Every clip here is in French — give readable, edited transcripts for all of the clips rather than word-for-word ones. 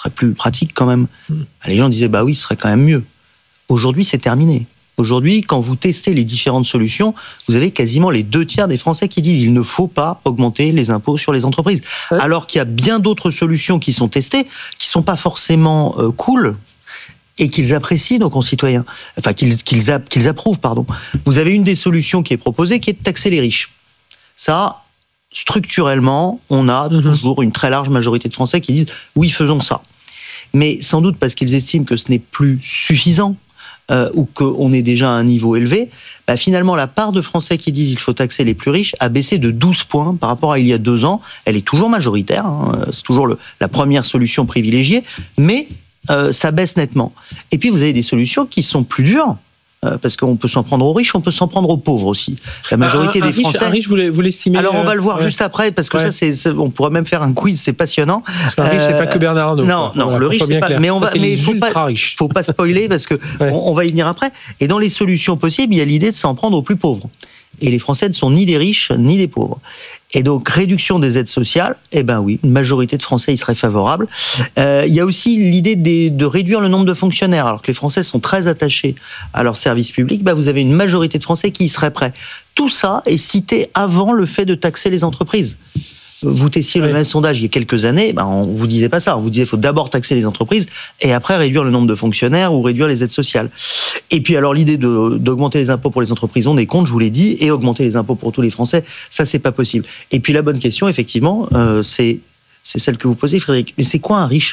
serait plus pratique quand même. Les gens disaient, bah oui, ce serait quand même mieux. Aujourd'hui, c'est terminé. Aujourd'hui, quand vous testez les différentes solutions, vous avez quasiment les 2/3 des Français qui disent il ne faut pas augmenter les impôts sur les entreprises. Ouais. Alors qu'il y a bien d'autres solutions qui sont testées, qui sont pas forcément cool et qu'ils apprécient nos concitoyens. Enfin, qu'ils approuvent, pardon. Vous avez une des solutions qui est proposée, qui est de taxer les riches. Ça, structurellement, on a toujours une très large majorité de Français qui disent oui, faisons ça. Mais sans doute parce qu'ils estiment que ce n'est plus suffisant. Ou qu'on est déjà à un niveau élevé, bah finalement la part de Français qui disent il faut taxer les plus riches a baissé de 12 points par rapport à il y a 2 ans. Elle est toujours majoritaire, c'est toujours la première solution privilégiée, mais ça baisse nettement. Et puis vous avez des solutions qui sont plus dures, parce qu'on peut s'en prendre aux riches, on peut s'en prendre aux pauvres aussi. La majorité des Français... Un riche, vous l'estimez... Alors on va le voir juste après, parce que ça, on pourrait même faire un quiz, c'est passionnant. Parce qu'un riche, c'est pas que Bernard Arnault. Non, voilà, le riche, c'est pas... Mais il faut pas spoiler, parce que on va y venir après. Et dans les solutions possibles, il y a l'idée de s'en prendre aux plus pauvres. Et les Français ne sont ni des riches, ni des pauvres. Et donc, réduction des aides sociales, eh ben oui, une majorité de Français y serait favorable. Il y a aussi l'idée de réduire le nombre de fonctionnaires. Alors que les Français sont très attachés à leur service public, bah vous avez une majorité de Français qui y seraient prêts. Tout ça est cité avant le fait de taxer les entreprises. Vous testiez le même sondage il y a quelques années, on vous disait pas ça. On vous disait qu'il faut d'abord taxer les entreprises et après réduire le nombre de fonctionnaires ou réduire les aides sociales. Et puis alors l'idée d'augmenter les impôts pour les entreprises, on est contre, je vous l'ai dit, et augmenter les impôts pour tous les Français, ça c'est pas possible. Et puis la bonne question, effectivement, c'est celle que vous posez, Frédéric. Mais c'est quoi un riche ?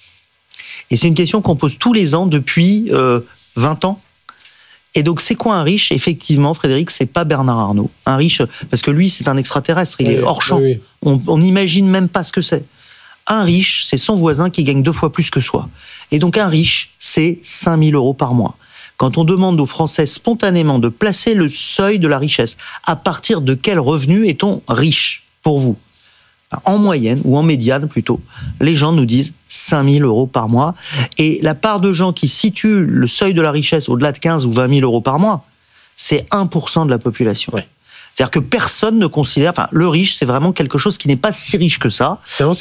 Et c'est une question qu'on pose tous les ans depuis 20 ans. Et donc, c'est quoi un riche ? Effectivement, Frédéric, c'est pas Bernard Arnault. Un riche, parce que lui, c'est un extraterrestre, il est hors champ. Oui. On n'imagine même pas ce que c'est. Un riche, c'est son voisin qui gagne 2 fois plus que soi. Et donc, un riche, c'est 5 000 € par mois. Quand on demande aux Français spontanément de placer le seuil de la richesse, à partir de quel revenu est-on riche pour vous ? En moyenne, ou en médiane plutôt, les gens nous disent 5 000 € par mois. Et la part de gens qui situent le seuil de la richesse au-delà de 15 ou 20 000 € par mois, c'est 1% de la population. Ouais. C'est-à-dire que personne ne considère... Enfin, le riche, c'est vraiment quelque chose qui n'est pas si riche que ça.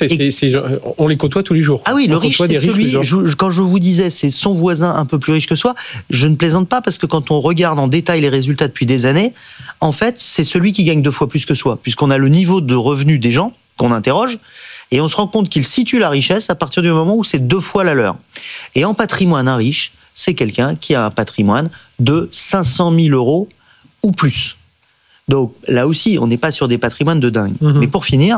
On les côtoie tous les jours. Ah oui, le riche, c'est celui... Quand je vous disais, c'est son voisin un peu plus riche que soi, je ne plaisante pas parce que quand on regarde en détail les résultats depuis des années, en fait, c'est celui qui gagne 2 fois plus que soi, puisqu'on a le niveau de revenu des gens qu'on interroge, et on se rend compte qu'il situe la richesse à partir du moment où c'est 2 fois la leur. Et en patrimoine, un riche, c'est quelqu'un qui a un patrimoine de 500 000 € ou plus. Donc là aussi, on n'est pas sur des patrimoines de dingue. Mais pour finir,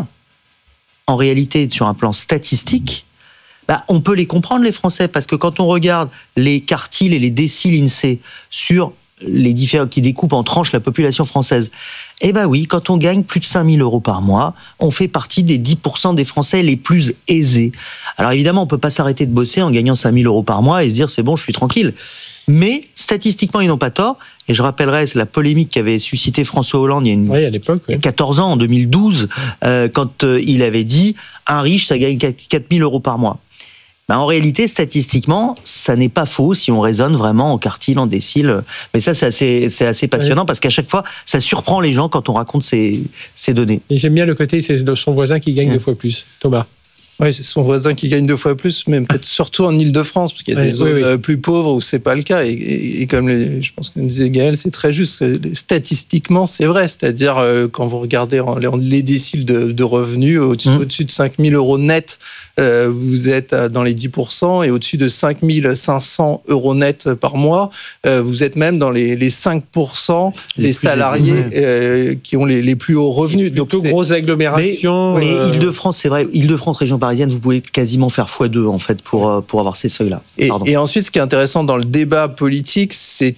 en réalité, sur un plan statistique, on peut les comprendre, les Français, parce que quand on regarde les quartiles et les déciles INSEE sur les différents qui découpent en tranches la population française, eh ben oui, quand on gagne plus de 5 000 € par mois, on fait partie des 10% des Français les plus aisés. Alors évidemment, on peut pas s'arrêter de bosser en gagnant 5 000 € par mois et se dire c'est bon, je suis tranquille. Mais statistiquement, ils n'ont pas tort. Et je rappellerai, c'est la polémique qu'avait suscité François Hollande il y a 14 ans, en 2012, quand il avait dit un riche, ça gagne 4 000 € par mois. En réalité, statistiquement, ça n'est pas faux si on raisonne vraiment en quartile, en décile. Mais ça, c'est assez passionnant parce qu'à chaque fois, ça surprend les gens quand on raconte ces données. Et j'aime bien le côté, c'est son voisin qui gagne 2 fois plus. Thomas. Oui, c'est son voisin qui gagne 2 fois plus, mais peut-être surtout en Ile-de-France, parce qu'il y a des zones plus pauvres où c'est pas le cas. Et comme je pense que disait Gaël, c'est très juste. Statistiquement, c'est vrai. C'est-à-dire, quand vous regardez les déciles de revenus, au-dessus de 5 000 € net, vous êtes dans les 10%, et au-dessus de 5 500 € net par mois, vous êtes même dans les 5% des salariés qui ont les plus hauts revenus. Donc, grosses agglomérations. Mais Ile-de-France, c'est vrai, Ile-de-France, région parisienne, vous pouvez quasiment faire x2 en fait pour avoir ces seuils-là. Et ensuite, ce qui est intéressant dans le débat politique, c'est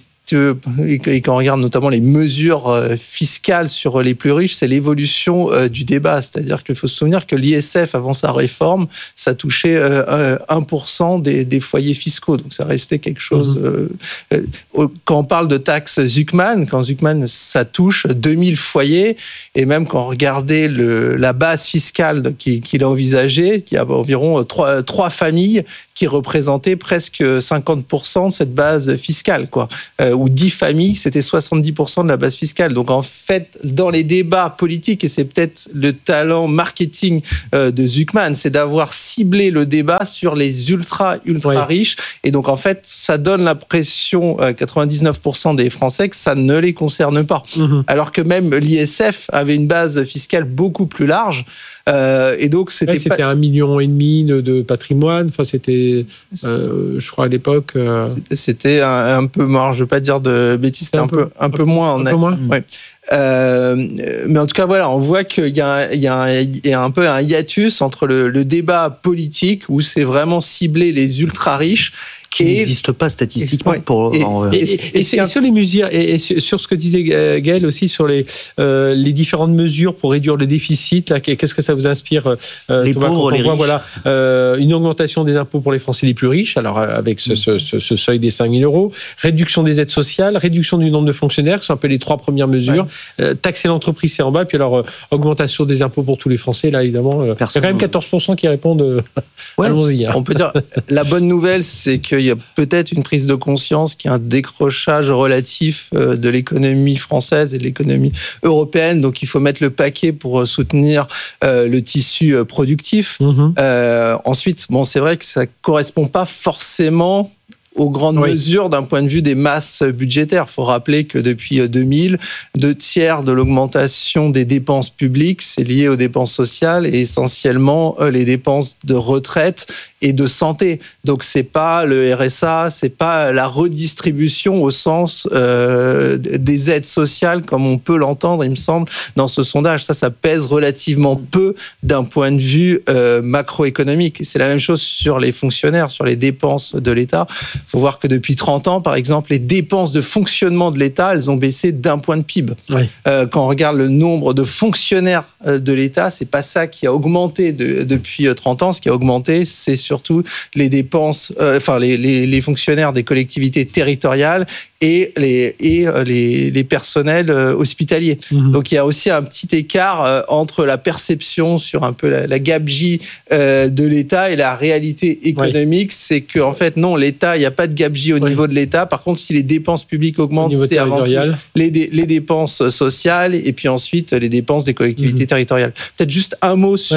et quand on regarde notamment les mesures fiscales sur les plus riches, c'est l'évolution du débat. C'est-à-dire qu'il faut se souvenir que l'ISF, avant sa réforme, ça touchait 1% des foyers fiscaux. Donc ça restait quelque chose... Quand on parle de taxe Zuckman, ça touche 2000 foyers. Et même quand on regardait la base fiscale qu'il a envisagée, il y a environ 3 familles qui représentaient presque 50% de cette base fiscale, quoi. ou 10 familles, c'était 70% de la base fiscale. Donc en fait, dans les débats politiques, et c'est peut-être le talent marketing de Zucman, c'est d'avoir ciblé le débat sur les ultra riches. Et donc en fait, ça donne l'impression, 99% des Français, que ça ne les concerne pas. Alors que même l'ISF avait une base fiscale beaucoup plus large. Et donc c'était 1,5 million de patrimoine. Enfin, c'était, je crois à l'époque. C'était un peu, alors, je veux pas dire de bêtises, c'était un peu moins. Un peu moins. Ouais. Mais en tout cas, voilà, on voit qu'il y a un peu un hiatus entre le débat politique où c'est vraiment ciblé les ultra riches. Qui n'existe pas statistiquement et sur les mesures et sur ce que disait Gaël aussi sur les différentes mesures pour réduire le déficit, là, qu'est-ce que ça vous inspire, les Thomas, pauvres, les riches. Voilà, une augmentation des impôts pour les Français les plus riches, alors avec ce seuil des 5 000 €, réduction des aides sociales, réduction du nombre de fonctionnaires, qui sont un peu les 3 premières mesures, taxer l'entreprise, c'est en bas, puis alors augmentation des impôts pour tous les Français, là évidemment, il y a quand même 14% qui répondent. Allons-y. On peut dire, la bonne nouvelle, c'est qu'il y a peut-être une prise de conscience, qu'il y a un décrochage relatif de l'économie française et de l'économie européenne. Donc, il faut mettre le paquet pour soutenir le tissu productif. Ensuite, c'est vrai que ça ne correspond pas forcément aux grandes mesures d'un point de vue des masses budgétaires. Il faut rappeler que depuis 2000, 2/3 de l'augmentation des dépenses publiques, c'est lié aux dépenses sociales et essentiellement les dépenses de retraite et de santé. Donc, c'est pas le RSA, c'est pas la redistribution au sens des aides sociales comme on peut l'entendre, il me semble, dans ce sondage. Ça pèse relativement peu d'un point de vue macroéconomique. C'est la même chose sur les fonctionnaires, sur les dépenses de l'État. Il faut voir que depuis 30 ans, par exemple, les dépenses de fonctionnement de l'État, elles ont baissé d'1 point de PIB. Quand on regarde le nombre de fonctionnaires de l'État, c'est pas ça qui a augmenté depuis 30 ans. Ce qui a augmenté, c'est surtout les dépenses, les fonctionnaires des collectivités territoriales et les personnels hospitaliers. Donc il y a aussi un petit écart entre la perception sur un peu la gabegie de l'État et la réalité économique. C'est que en fait non, l'État, il n'y a pas de gabegie au niveau de l'État. Par contre, si les dépenses publiques augmentent, c'est avant tout les dépenses sociales et puis ensuite les dépenses des collectivités territoriales. Peut-être juste un mot sur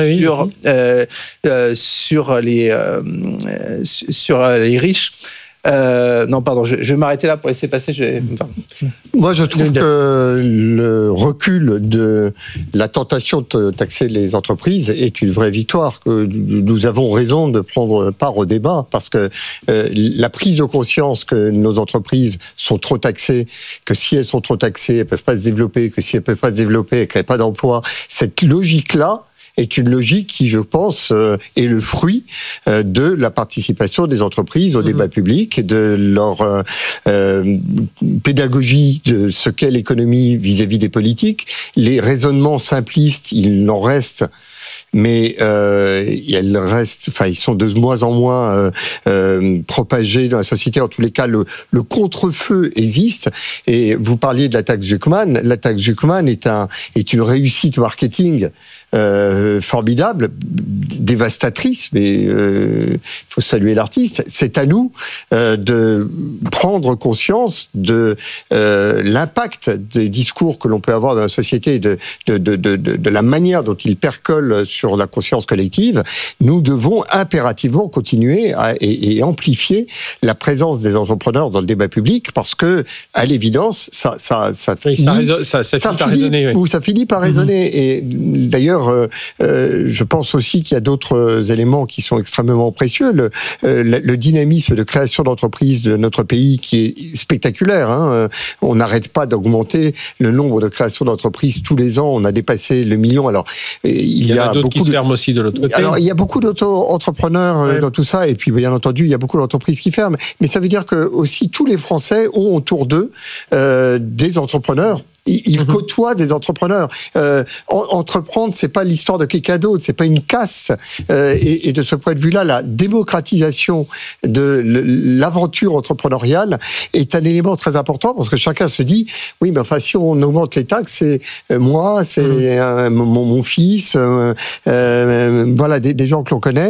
les riches. Non, pardon, je vais m'arrêter là pour laisser passer. Moi, je trouve que le recul de la tentation de taxer les entreprises est une vraie victoire, que nous avons raison de prendre part au débat, parce que la prise de conscience que nos entreprises sont trop taxées, que si elles sont trop taxées, elles ne peuvent pas se développer, que si elles ne peuvent pas se développer, elles ne créent pas d'emplois, cette logique-là est une logique qui, je pense, est le fruit de la participation des entreprises au débat public et de leur pédagogie de ce qu'est l'économie vis-à-vis des politiques. Les raisonnements simplistes, il en reste, mais ils sont de moins en moins propagés dans la société. En tous les cas, le contre-feu existe. Et vous parliez de la taxe Zucman. La taxe Zucman est une réussite marketing formidable, dévastatrice, mais il faut saluer l'artiste. C'est à nous de prendre conscience de l'impact des discours que l'on peut avoir dans la société, de la manière dont ils percolent sur la conscience collective. Nous devons impérativement continuer et amplifier la présence des entrepreneurs dans le débat public, parce que, à l'évidence, ça finit par résonner. Et d'ailleurs, je pense aussi qu'il y a d'autres éléments qui sont extrêmement précieux. Le dynamisme de création d'entreprises de notre pays qui est spectaculaire. On n'arrête pas d'augmenter le nombre de créations d'entreprises tous les ans. On a dépassé le million. Alors, il y a d'autres qui se ferment aussi de l'autre côté. Alors, il y a beaucoup d'auto-entrepreneurs dans tout ça. Et puis, bien entendu, il y a beaucoup d'entreprises qui ferment. Mais ça veut dire que aussi tous les Français ont autour d'eux des entrepreneurs. Ils côtoient des entrepreneurs. Entreprendre, c'est pas l'histoire de quelqu'un d'autre, c'est pas une caste. Et de ce point de vue-là, la démocratisation de l'aventure entrepreneuriale est un élément très important, parce que chacun se dit, oui, mais enfin, si on augmente les taxes, c'est moi, c'est mon fils, voilà, des gens que l'on connaît.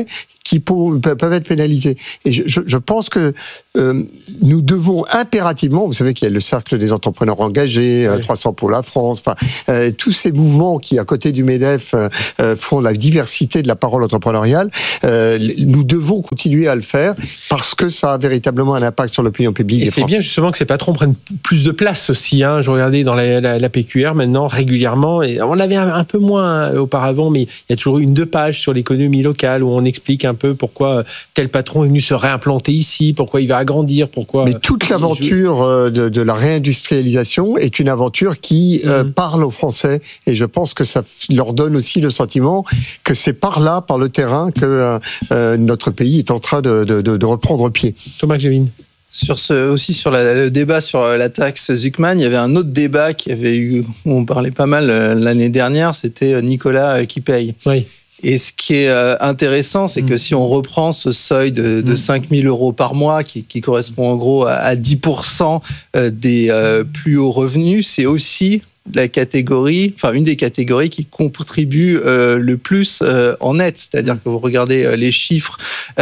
qui peuvent être pénalisés. Et je pense que nous devons impérativement, vous savez qu'il y a le cercle des entrepreneurs engagés, 300 pour la France, tous ces mouvements qui, à côté du MEDEF, font la diversité de la parole entrepreneuriale, nous devons continuer à le faire parce que ça a véritablement un impact sur l'opinion publique. Et c'est bien justement que ces patrons prennent plus de place aussi. Je regardais dans la PQR maintenant régulièrement, et on l'avait un peu moins auparavant, mais il y a toujours 1-2 pages sur l'économie locale où on explique un peu pourquoi tel patron est venu se réimplanter ici, pourquoi il va agrandir, pourquoi... Mais toute l'aventure de la réindustrialisation est une aventure qui parle aux Français, et je pense que ça leur donne aussi le sentiment que c'est par là, par le terrain, que notre pays est en train de reprendre pied. Thomas Gjevin. Sur le débat sur la taxe Zuckman, il y avait un autre débat qui avait eu, où on parlait pas mal l'année dernière, c'était Nicolas qui paye. Oui. Et ce qui est intéressant, c'est que si on reprend ce seuil de 5 000 euros par mois, qui correspond en gros à 10% des plus hauts revenus, c'est aussi une des catégories qui contribue le plus en net. C'est-à-dire que vous regardez les chiffres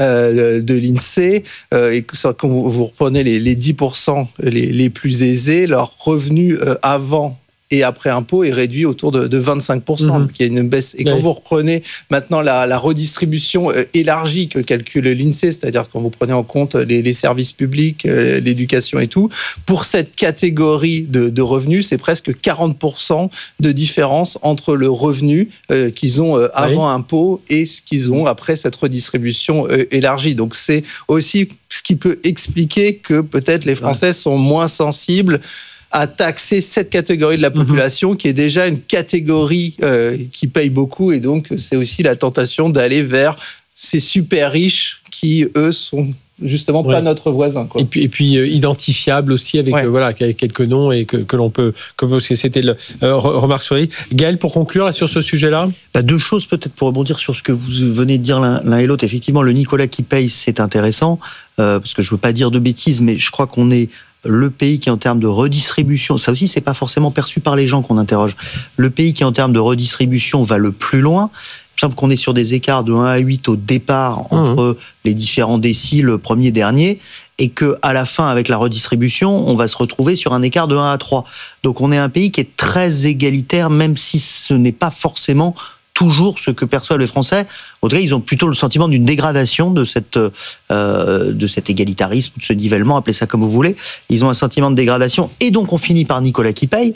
de l'INSEE et quand vous reprenez les 10% les plus aisés, leur revenu avant et après impôt est réduit autour de 25%, donc il y a une baisse. Et quand vous reprenez maintenant la redistribution élargie que calcule l'INSEE, c'est-à-dire quand vous prenez en compte les services publics, l'éducation et tout, pour cette catégorie de revenus, c'est presque 40% de différence entre le revenu qu'ils ont avant impôt et ce qu'ils ont après cette redistribution élargie. Donc c'est aussi ce qui peut expliquer que peut-être les Français sont moins sensibles à taxer cette catégorie de la population qui est déjà une catégorie qui paye beaucoup, et donc c'est aussi la tentation d'aller vers ces super riches qui, eux, sont justement pas notre voisin, quoi. Et puis identifiable aussi avec avec quelques noms et que l'on peut, comme c'était le remarque sur Gaël, pour conclure là, sur ce sujet-là. 2 choses peut-être pour rebondir sur ce que vous venez de dire l'un et l'autre. Effectivement, le Nicolas qui paye, c'est intéressant parce que je veux pas dire de bêtises, mais je crois qu'on est le pays qui, en termes de redistribution, ça aussi, c'est pas forcément perçu par les gens qu'on interroge. Le pays qui, en termes de redistribution, va le plus loin. Il me semble qu'on est sur des écarts de 1 à 8 au départ entre les différents déciles, le premier, dernier, et que à la fin, avec la redistribution, on va se retrouver sur un écart de 1 à 3. Donc, on est un pays qui est très égalitaire, même si ce n'est pas forcément toujours ce que perçoivent les Français. En tout cas, ils ont plutôt le sentiment d'une dégradation de cet égalitarisme, de ce nivellement, appelez ça comme vous voulez. Ils ont un sentiment de dégradation, et donc on finit par Nicolas qui paye.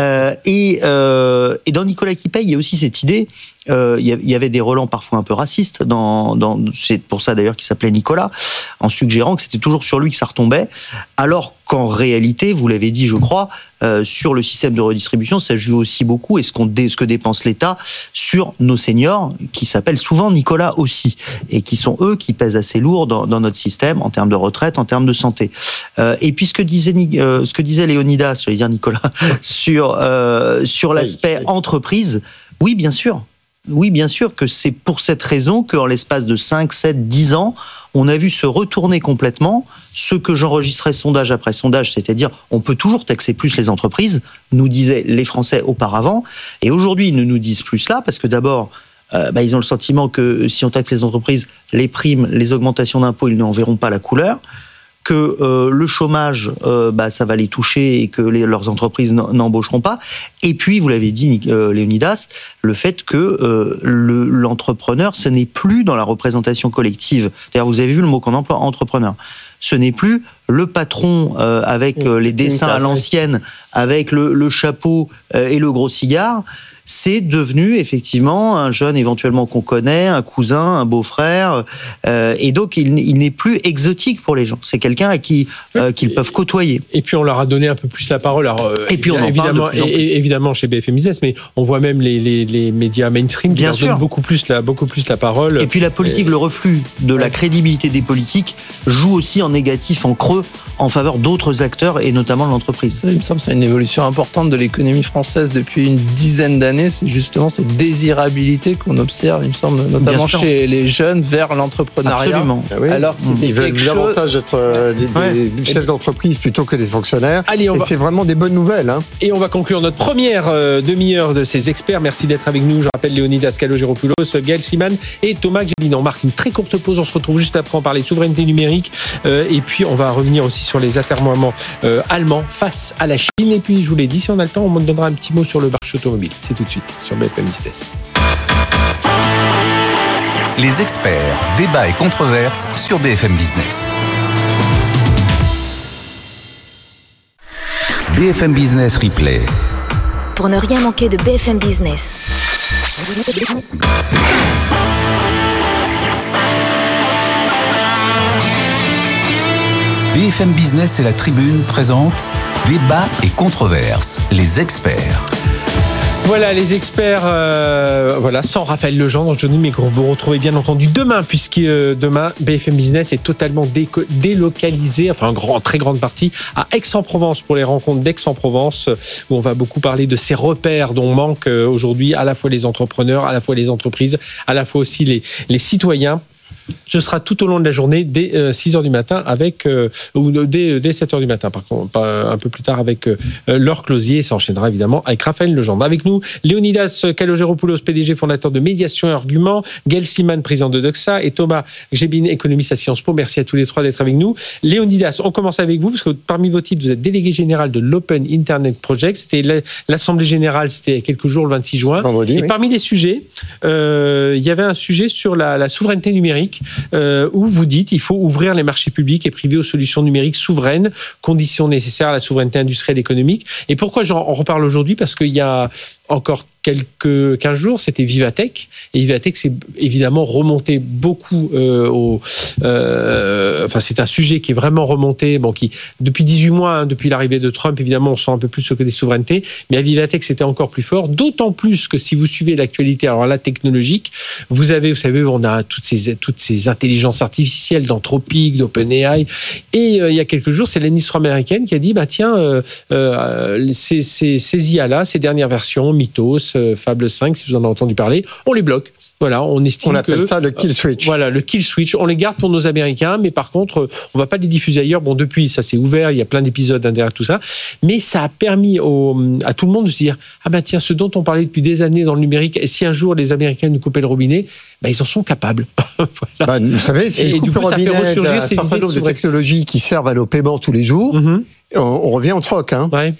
Et dans Nicolas qui paye, il y a aussi cette idée. Il y avait des relents parfois un peu racistes. C'est pour ça d'ailleurs qu'il s'appelait Nicolas, en suggérant que c'était toujours sur lui que ça retombait, alors qu'en réalité, vous l'avez dit, je crois, sur le système de redistribution, ça joue aussi beaucoup, et ce que dépense l'État sur nos seniors, qui s'appellent souvent Nicolas aussi, et qui sont eux qui pèsent assez lourd dans notre système, en termes de retraite, en termes de santé. Et puis ce que disait Léonidas, j'allais dire Nicolas, sur l'aspect entreprise, oui, bien sûr. Oui, bien sûr que c'est pour cette raison qu'en l'espace de 5, 7, 10 ans, on a vu se retourner complètement ce que j'enregistrais sondage après sondage, c'est-à-dire on peut toujours taxer plus les entreprises, nous disaient les Français auparavant, et aujourd'hui ils ne nous disent plus cela, parce que d'abord, ils ont le sentiment que si on taxe les entreprises, les primes, les augmentations d'impôts, ils n'en verront pas la couleur, que le chômage, ça va les toucher et que leurs entreprises n'embaucheront pas. Et puis, vous l'avez dit, Léonidas, le fait que l'entrepreneur, ce n'est plus dans la représentation collective. D'ailleurs, vous avez vu le mot qu'on emploie, entrepreneur. Ce n'est plus le patron avec les dessins à l'ancienne, avec le chapeau et le gros cigare. C'est devenu effectivement un jeune éventuellement qu'on connaît, un cousin, un beau-frère, et donc il n'est plus exotique pour les gens. C'est quelqu'un à qui qu'ils peuvent côtoyer. Et puis on leur a donné un peu plus la parole. Alors, et puis on en parle de plus en plus. Évidemment chez BFM Business, mais on voit même les médias mainstream qui leur donnent beaucoup plus la parole. Et puis la politique, le reflux de la crédibilité des politiques joue aussi en négatif, en creux, en faveur d'autres acteurs et notamment de l'entreprise. Ça, il me semble que c'est une évolution importante de l'économie française depuis une dizaine d'années. accompagner, c'est justement cette désirabilité qu'on observe, il me semble, notamment chez les jeunes vers l'entrepreneuriat. Absolument. Ah oui. Alors ils veulent davantage être des chefs d'entreprise plutôt que des fonctionnaires. Allez, c'est vraiment des bonnes nouvelles. Hein. Et on va conclure notre première demi-heure de ces experts. Merci d'être avec nous. Je rappelle Léonidas Kalogeropoulos, Gaël Siman et Thomas Gébin. On marque une très courte pause. On se retrouve juste après. On parler de souveraineté numérique. Et puis, on va revenir aussi sur les atermoiements allemands face à la Chine. Et puis, je vous l'ai dit, si on a le temps, on me donnera un petit mot sur le marché automobile. C'est tout de suite sur BFM Business. Les experts, débats et controverses sur BFM Business. BFM Business Replay. Pour ne rien manquer de BFM Business. BFM Business et la Tribune présentent Débats et controverses, les experts. Voilà les experts, sans Raphaël Legendre, je dis, mais que vous retrouvez bien entendu demain, puisque demain, BFM Business est totalement délocalisé, enfin en très grande partie, à Aix-en-Provence pour les rencontres d'Aix-en-Provence, où on va beaucoup parler de ces repères dont manquent aujourd'hui à la fois les entrepreneurs, à la fois les entreprises, à la fois aussi les citoyens. Ce sera tout au long de la journée, dès 6h du matin, ou dès 7h du matin, par contre, pas un peu plus tard avec Laure Closier, et ça enchaînera évidemment avec Raphaël Legendre. Avec nous, Léonidas Kalogeropoulos, PDG fondateur de Médiation et Arguments, Gaël Siman, président de Doxa, et Thomas Gébin, économiste à Sciences Po. Merci à tous les trois d'être avec nous. Léonidas, on commence avec vous, parce que parmi vos titres, vous êtes délégué général de l'Open Internet Project. C'était l'Assemblée générale, c'était il y a quelques jours, le 26 juin. Vendredi, et parmi les sujets, il y avait un sujet sur la souveraineté numérique, où vous dites qu'il faut ouvrir les marchés publics et privés aux solutions numériques souveraines, condition nécessaire à la souveraineté industrielle et économique. Et pourquoi on reparle aujourd'hui ? Parce qu'il y a encore quelques 15 jours, c'était Vivatech. Et Vivatech, c'est évidemment remonté beaucoup c'est un sujet qui est vraiment remonté, qui, depuis 18 mois, depuis l'arrivée de Trump, évidemment, on sent un peu plus ce côté souveraineté. Mais à Vivatech, c'était encore plus fort. D'autant plus que si vous suivez l'actualité, alors là, technologique, vous savez, on a toutes ces intelligences artificielles d'Anthropic, d'OpenAI. Et il y a quelques jours, c'est l'administration américaine qui a dit, ces IA-là, ces dernières versions, Mythos, Fable 5, si vous en avez entendu parler, on les bloque. Voilà, on estime appelle ça le kill switch. Voilà, le kill switch. On les garde pour nos Américains, mais par contre, on va pas les diffuser ailleurs. Bon, depuis, ça s'est ouvert, il y a plein d'épisodes derrière tout ça. Mais ça a permis à tout le monde de se dire, ce dont on parlait depuis des années dans le numérique, et si un jour les Américains nous coupaient le robinet, ils en sont capables. Voilà. Vous savez, si ils coupent le robinet d'un certain nombre de technologies qui servent à nos paiements tous les jours, on revient au troc. Hein. Ouais.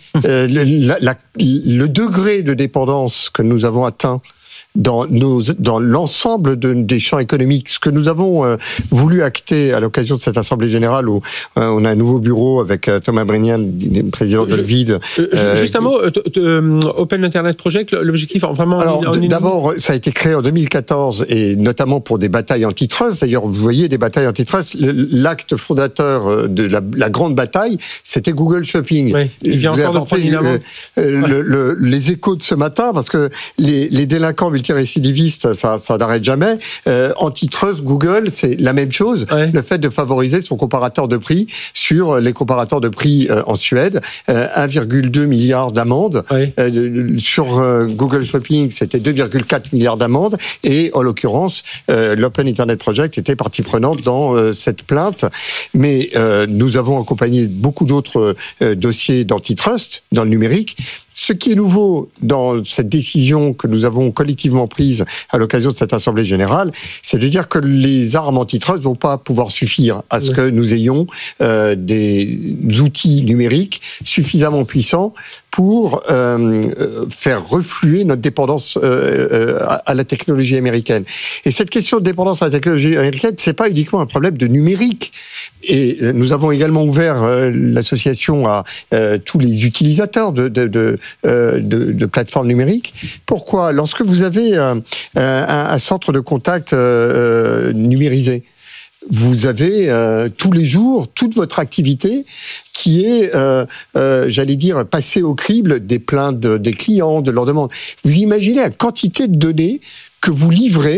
Le degré de dépendance que nous avons atteint dans l'ensemble des champs économiques, ce que nous avons voulu acter à l'occasion de cette Assemblée Générale où on a un nouveau bureau avec Thomas Brenian, président de Levide. Juste un mot, Open Internet Project, l'objectif vraiment... Alors, d'abord, ça a été créé en 2014 et notamment pour des batailles antitrust. D'ailleurs, vous voyez, des batailles antitrust, l'acte fondateur de la grande bataille, c'était Google Shopping. Oui, il vient encore de prendre les échos de ce matin, parce que les délinquants multirécidivistes, ça n'arrête jamais. Antitrust, Google, c'est la même chose. Ouais. Le fait de favoriser son comparateur de prix sur les comparateurs de prix en Suède, 1,2 milliard d'amendes. Ouais. Sur Google Shopping, c'était 2,4 milliards d'amendes. Et en l'occurrence, l'Open Internet Project était partie prenante dans cette plainte. Mais nous avons accompagné beaucoup d'autres dossiers d'antitrust dans le numérique. Ce qui est nouveau dans cette décision que nous avons collectivement prise à l'occasion de cette Assemblée générale, c'est de dire que les armes antitrust ne vont pas pouvoir suffire à ce que nous ayons des outils numériques suffisamment puissants pour faire refluer notre dépendance à la technologie américaine. Et cette question de dépendance à la technologie américaine, c'est pas uniquement un problème de numérique. Et nous avons également ouvert l'association à tous les utilisateurs de plateformes numériques. Pourquoi ? Lorsque vous avez un centre de contact numérisé, vous avez tous les jours toute votre activité qui est, j'allais dire, passée au crible des plaintes des clients, de leurs demandes. Vous imaginez la quantité de données que vous livrez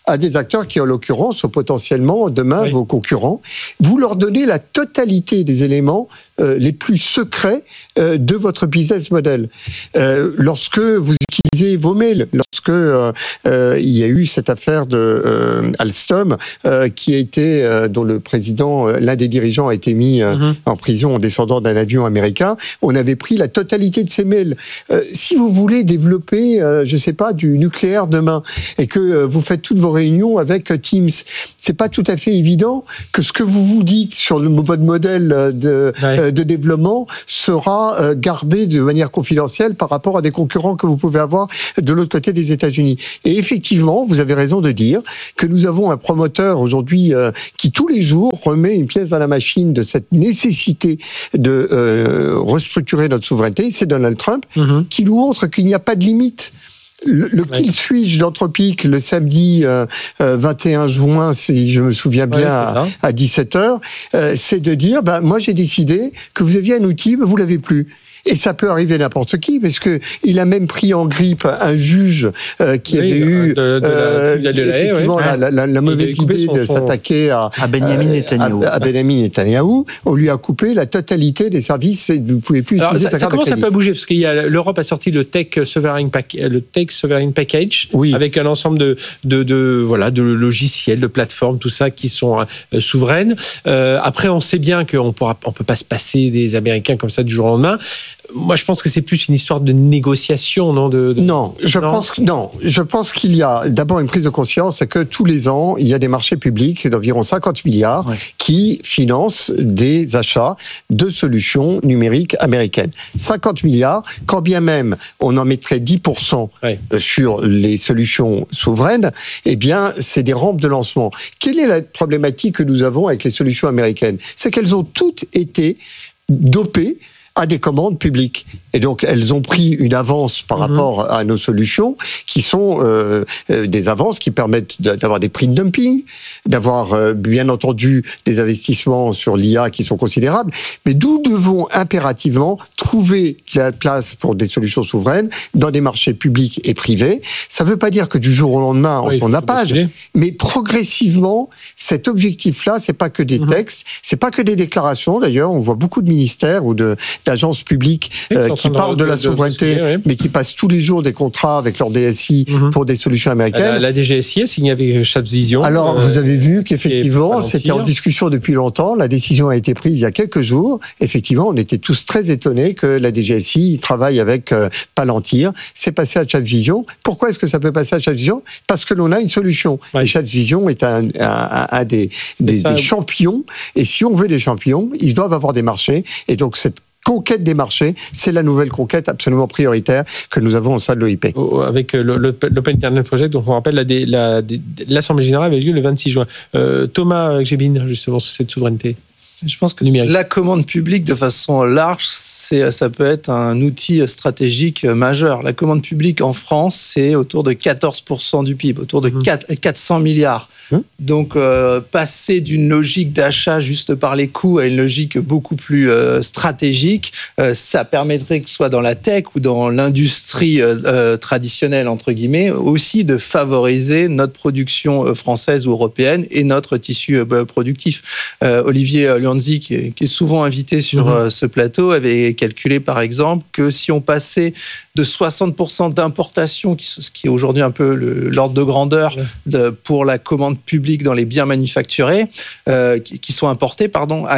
à des acteurs qui, en l'occurrence, sont potentiellement demain vos concurrents. Vous leur donnez la totalité des éléments les plus secrets de votre business model. Lorsque vous utilisez vos mails, lorsque il y a eu cette affaire de Alstom qui a été, dont le président, l'un des dirigeants a été mis en prison en descendant d'un avion américain, on avait pris la totalité de ces mails. Si vous voulez développer, je sais pas, du nucléaire demain et que vous faites toutes vos réunions avec Teams, c'est pas tout à fait évident que ce que vous dites sur votre modèle de développement sera gardé de manière confidentielle par rapport à des concurrents que vous pouvez avoir de l'autre côté des États-Unis. Et effectivement, vous avez raison de dire que nous avons un promoteur aujourd'hui qui tous les jours remet une pièce dans la machine de cette nécessité de restructurer notre souveraineté. C'est Donald Trump qui nous montre qu'il n'y a pas de limite. Le kill switch d'Anthropic le samedi 21 juin, si je me souviens bien, à 17h, c'est de dire, moi j'ai décidé que vous aviez un outil, vous l'avez plus. Et ça peut arriver à n'importe qui, parce que il a même pris en grippe un juge qui avait eu effectivement la mauvaise idée de s'attaquer à Benjamin Netanyahou. À Benjamin Netanyahou, on lui a coupé la totalité des services. Vous ne pouvez plus utiliser sa carte de crédit. Ça commence un peu à bouger, parce que l'Europe a sorti le Tech Sovereign Package, avec un ensemble de logiciels, de plateformes, tout ça qui sont souveraines. Après, on sait bien qu'on peut pas se passer des Américains comme ça du jour au lendemain. Moi, je pense que c'est plus une histoire de négociation, non ? Je pense qu'il y a d'abord une prise de conscience, c'est que tous les ans, il y a des marchés publics d'environ 50 milliards qui financent des achats de solutions numériques américaines. 50 milliards, quand bien même on en mettrait 10% sur les solutions souveraines, eh bien, c'est des rampes de lancement. Quelle est la problématique que nous avons avec les solutions américaines ? C'est qu'elles ont toutes été dopées à des commandes publiques. Et donc, elles ont pris une avance par rapport à nos solutions, qui sont des avances qui permettent d'avoir des prix de dumping, d'avoir, bien entendu, des investissements sur l'IA qui sont considérables, mais nous devons impérativement trouver la place pour des solutions souveraines dans des marchés publics et privés. Ça ne veut pas dire que du jour au lendemain, on tourne la page, mais progressivement, cet objectif-là, c'est pas que des textes, c'est pas que des déclarations. D'ailleurs, on voit beaucoup de ministères ou d'agences publiques qui parlent de la souveraineté, mais qui passent tous les jours des contrats avec leur DSI pour des solutions américaines. La DGSI a signé avec Chatvision. Alors, vous avez vu qu'effectivement, c'était en discussion depuis longtemps. La décision a été prise il y a quelques jours. Effectivement, on était tous très étonnés que la DGSI travaille avec Palantir. C'est passé à Chatvision. Pourquoi est-ce que ça peut passer à Chatvision ? Parce que l'on a une solution. Et Chatvision est un des champions. Et si on veut des champions, ils doivent avoir des marchés. Et donc, cette conquête des marchés, c'est la nouvelle conquête absolument prioritaire que nous avons au sein de l'OIP. Avec l'Open Internet Project, dont on rappelle, l'Assemblée Générale avait lieu le 26 juin. Thomas Gbin, justement, sur cette souveraineté. Je pense que la commande publique, de façon large, ça peut être un outil stratégique majeur. La commande publique en France, c'est autour de 14% du PIB, autour de 400 milliards. Donc, passer d'une logique d'achat juste par les coûts à une logique beaucoup plus stratégique, ça permettrait, que ce soit dans la tech ou dans l'industrie traditionnelle, entre guillemets, aussi de favoriser notre production française ou européenne et notre tissu productif. Olivier Luanzi, qui est souvent invité sur ce plateau, avait calculé par exemple que si on passait de 60% d'importation, ce qui est aujourd'hui un peu l'ordre de grandeur pour la commande publique dans les biens manufacturés, qui sont importés,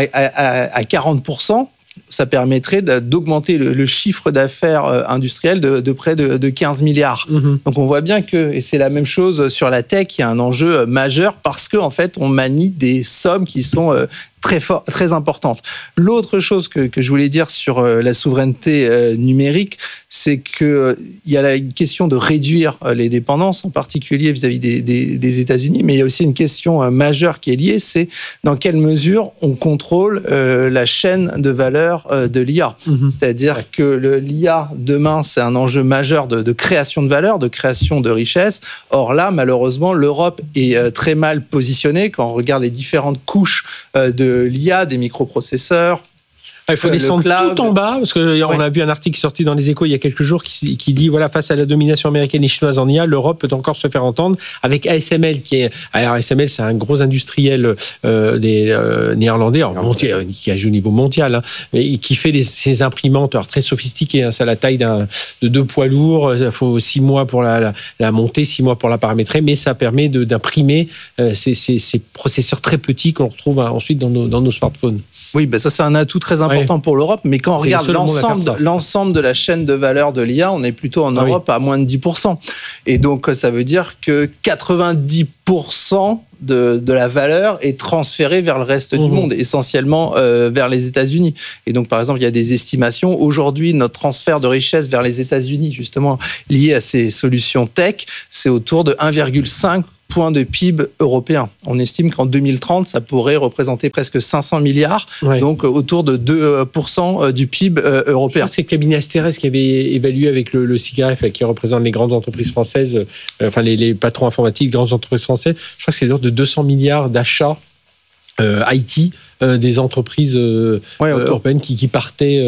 à 40%, ça permettrait d'augmenter le chiffre d'affaires industriel de près de 15 milliards. Donc on voit bien que, et c'est la même chose sur la tech, il y a un enjeu majeur parce qu'en fait, on manie des sommes qui sont très importante. L'autre chose que je voulais dire sur la souveraineté numérique, c'est qu'il y a la question de réduire les dépendances, en particulier vis-à-vis des États-Unis, mais il y a aussi une question majeure qui est liée, c'est dans quelle mesure on contrôle la chaîne de valeur de l'IA. C'est-à-dire que l'IA, demain, c'est un enjeu majeur de création de valeur, de création de richesse. Or là, malheureusement, l'Europe est très mal positionnée quand on regarde les différentes couches de l'IA, des microprocesseurs, Il faut descendre tout en bas, parce qu'on a vu un article sorti dans les Échos il y a quelques jours qui dit, voilà, face à la domination américaine et chinoise en IA, l'Europe peut encore se faire entendre avec ASML, alors ASML, c'est un gros industriel des néerlandais, qui agit au niveau mondial, et qui fait ces imprimantes très sophistiquées, c'est à la taille de 2 poids lourds, il faut 6 mois pour la monter, 6 mois pour la paramétrer, mais ça permet d'imprimer ces processeurs très petits qu'on retrouve ensuite dans nos smartphones. Oui, ça c'est un atout très important pour l'Europe, mais quand on regarde l'ensemble de la chaîne de valeur de l'IA, on est plutôt en Europe à moins de 10%. Et donc ça veut dire que 90% de la valeur est transférée vers le reste du monde, essentiellement vers les États-Unis. Et donc par exemple, il y a des estimations. Aujourd'hui, notre transfert de richesse vers les États-Unis, justement lié à ces solutions tech, c'est autour de 1,5 point de PIB européen. On estime qu'en 2030, ça pourrait représenter presque 500 milliards, donc autour de 2% du PIB européen. Je crois que c'est le cabinet Asterès qui avait évalué avec le CIGRF, qui représente les grandes entreprises françaises, les patrons informatiques, grandes entreprises françaises. Je crois que c'est l'ordre de 200 milliards d'achats IT des entreprises européennes qui partaient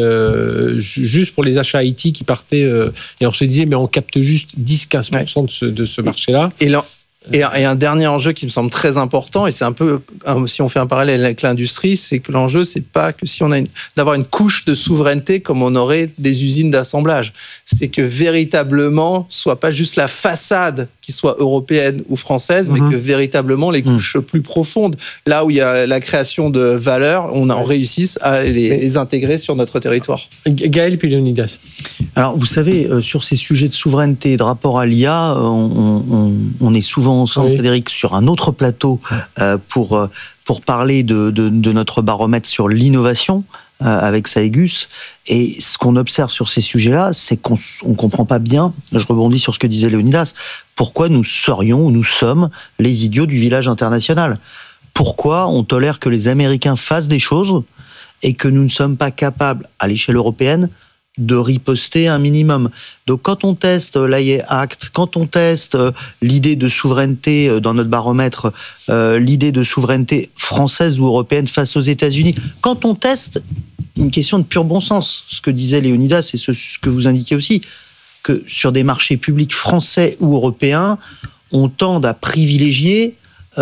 juste pour les achats IT qui partaient et on se disait mais on capte juste 10-15% de ce marché-là. Et un dernier enjeu qui me semble très important, et c'est un peu, si on fait un parallèle avec l'industrie, c'est que l'enjeu, c'est pas que si on a d'avoir une couche de souveraineté comme on aurait des usines d'assemblage. C'est que véritablement, soit pas juste la façade qui soit européenne ou française, mais que véritablement les couches plus profondes, là où il y a la création de valeur, on réussisse à les intégrer sur notre territoire. Gaël puis Léonidas. Alors, vous savez, sur ces sujets de souveraineté et de rapport à l'IA, on est souvent ensemble, Frédéric, sur un autre plateau pour parler de notre baromètre sur l'innovation avec Saegus. Et ce qu'on observe sur ces sujets-là, c'est qu'on ne comprend pas bien, je rebondis sur ce que disait Léonidas, pourquoi nous serions ou nous sommes les idiots du village international. Pourquoi on tolère que les Américains fassent des choses et que nous ne sommes pas capables, à l'échelle européenne, de riposter un minimum. Donc quand on teste l'AI Act, quand on teste l'idée de souveraineté dans notre baromètre, l'idée de souveraineté française ou européenne face aux États-Unis, quand on teste une question de pur bon sens, ce que disait Léonidas et ce que vous indiquez aussi, que sur des marchés publics français ou européens, on tende à privilégier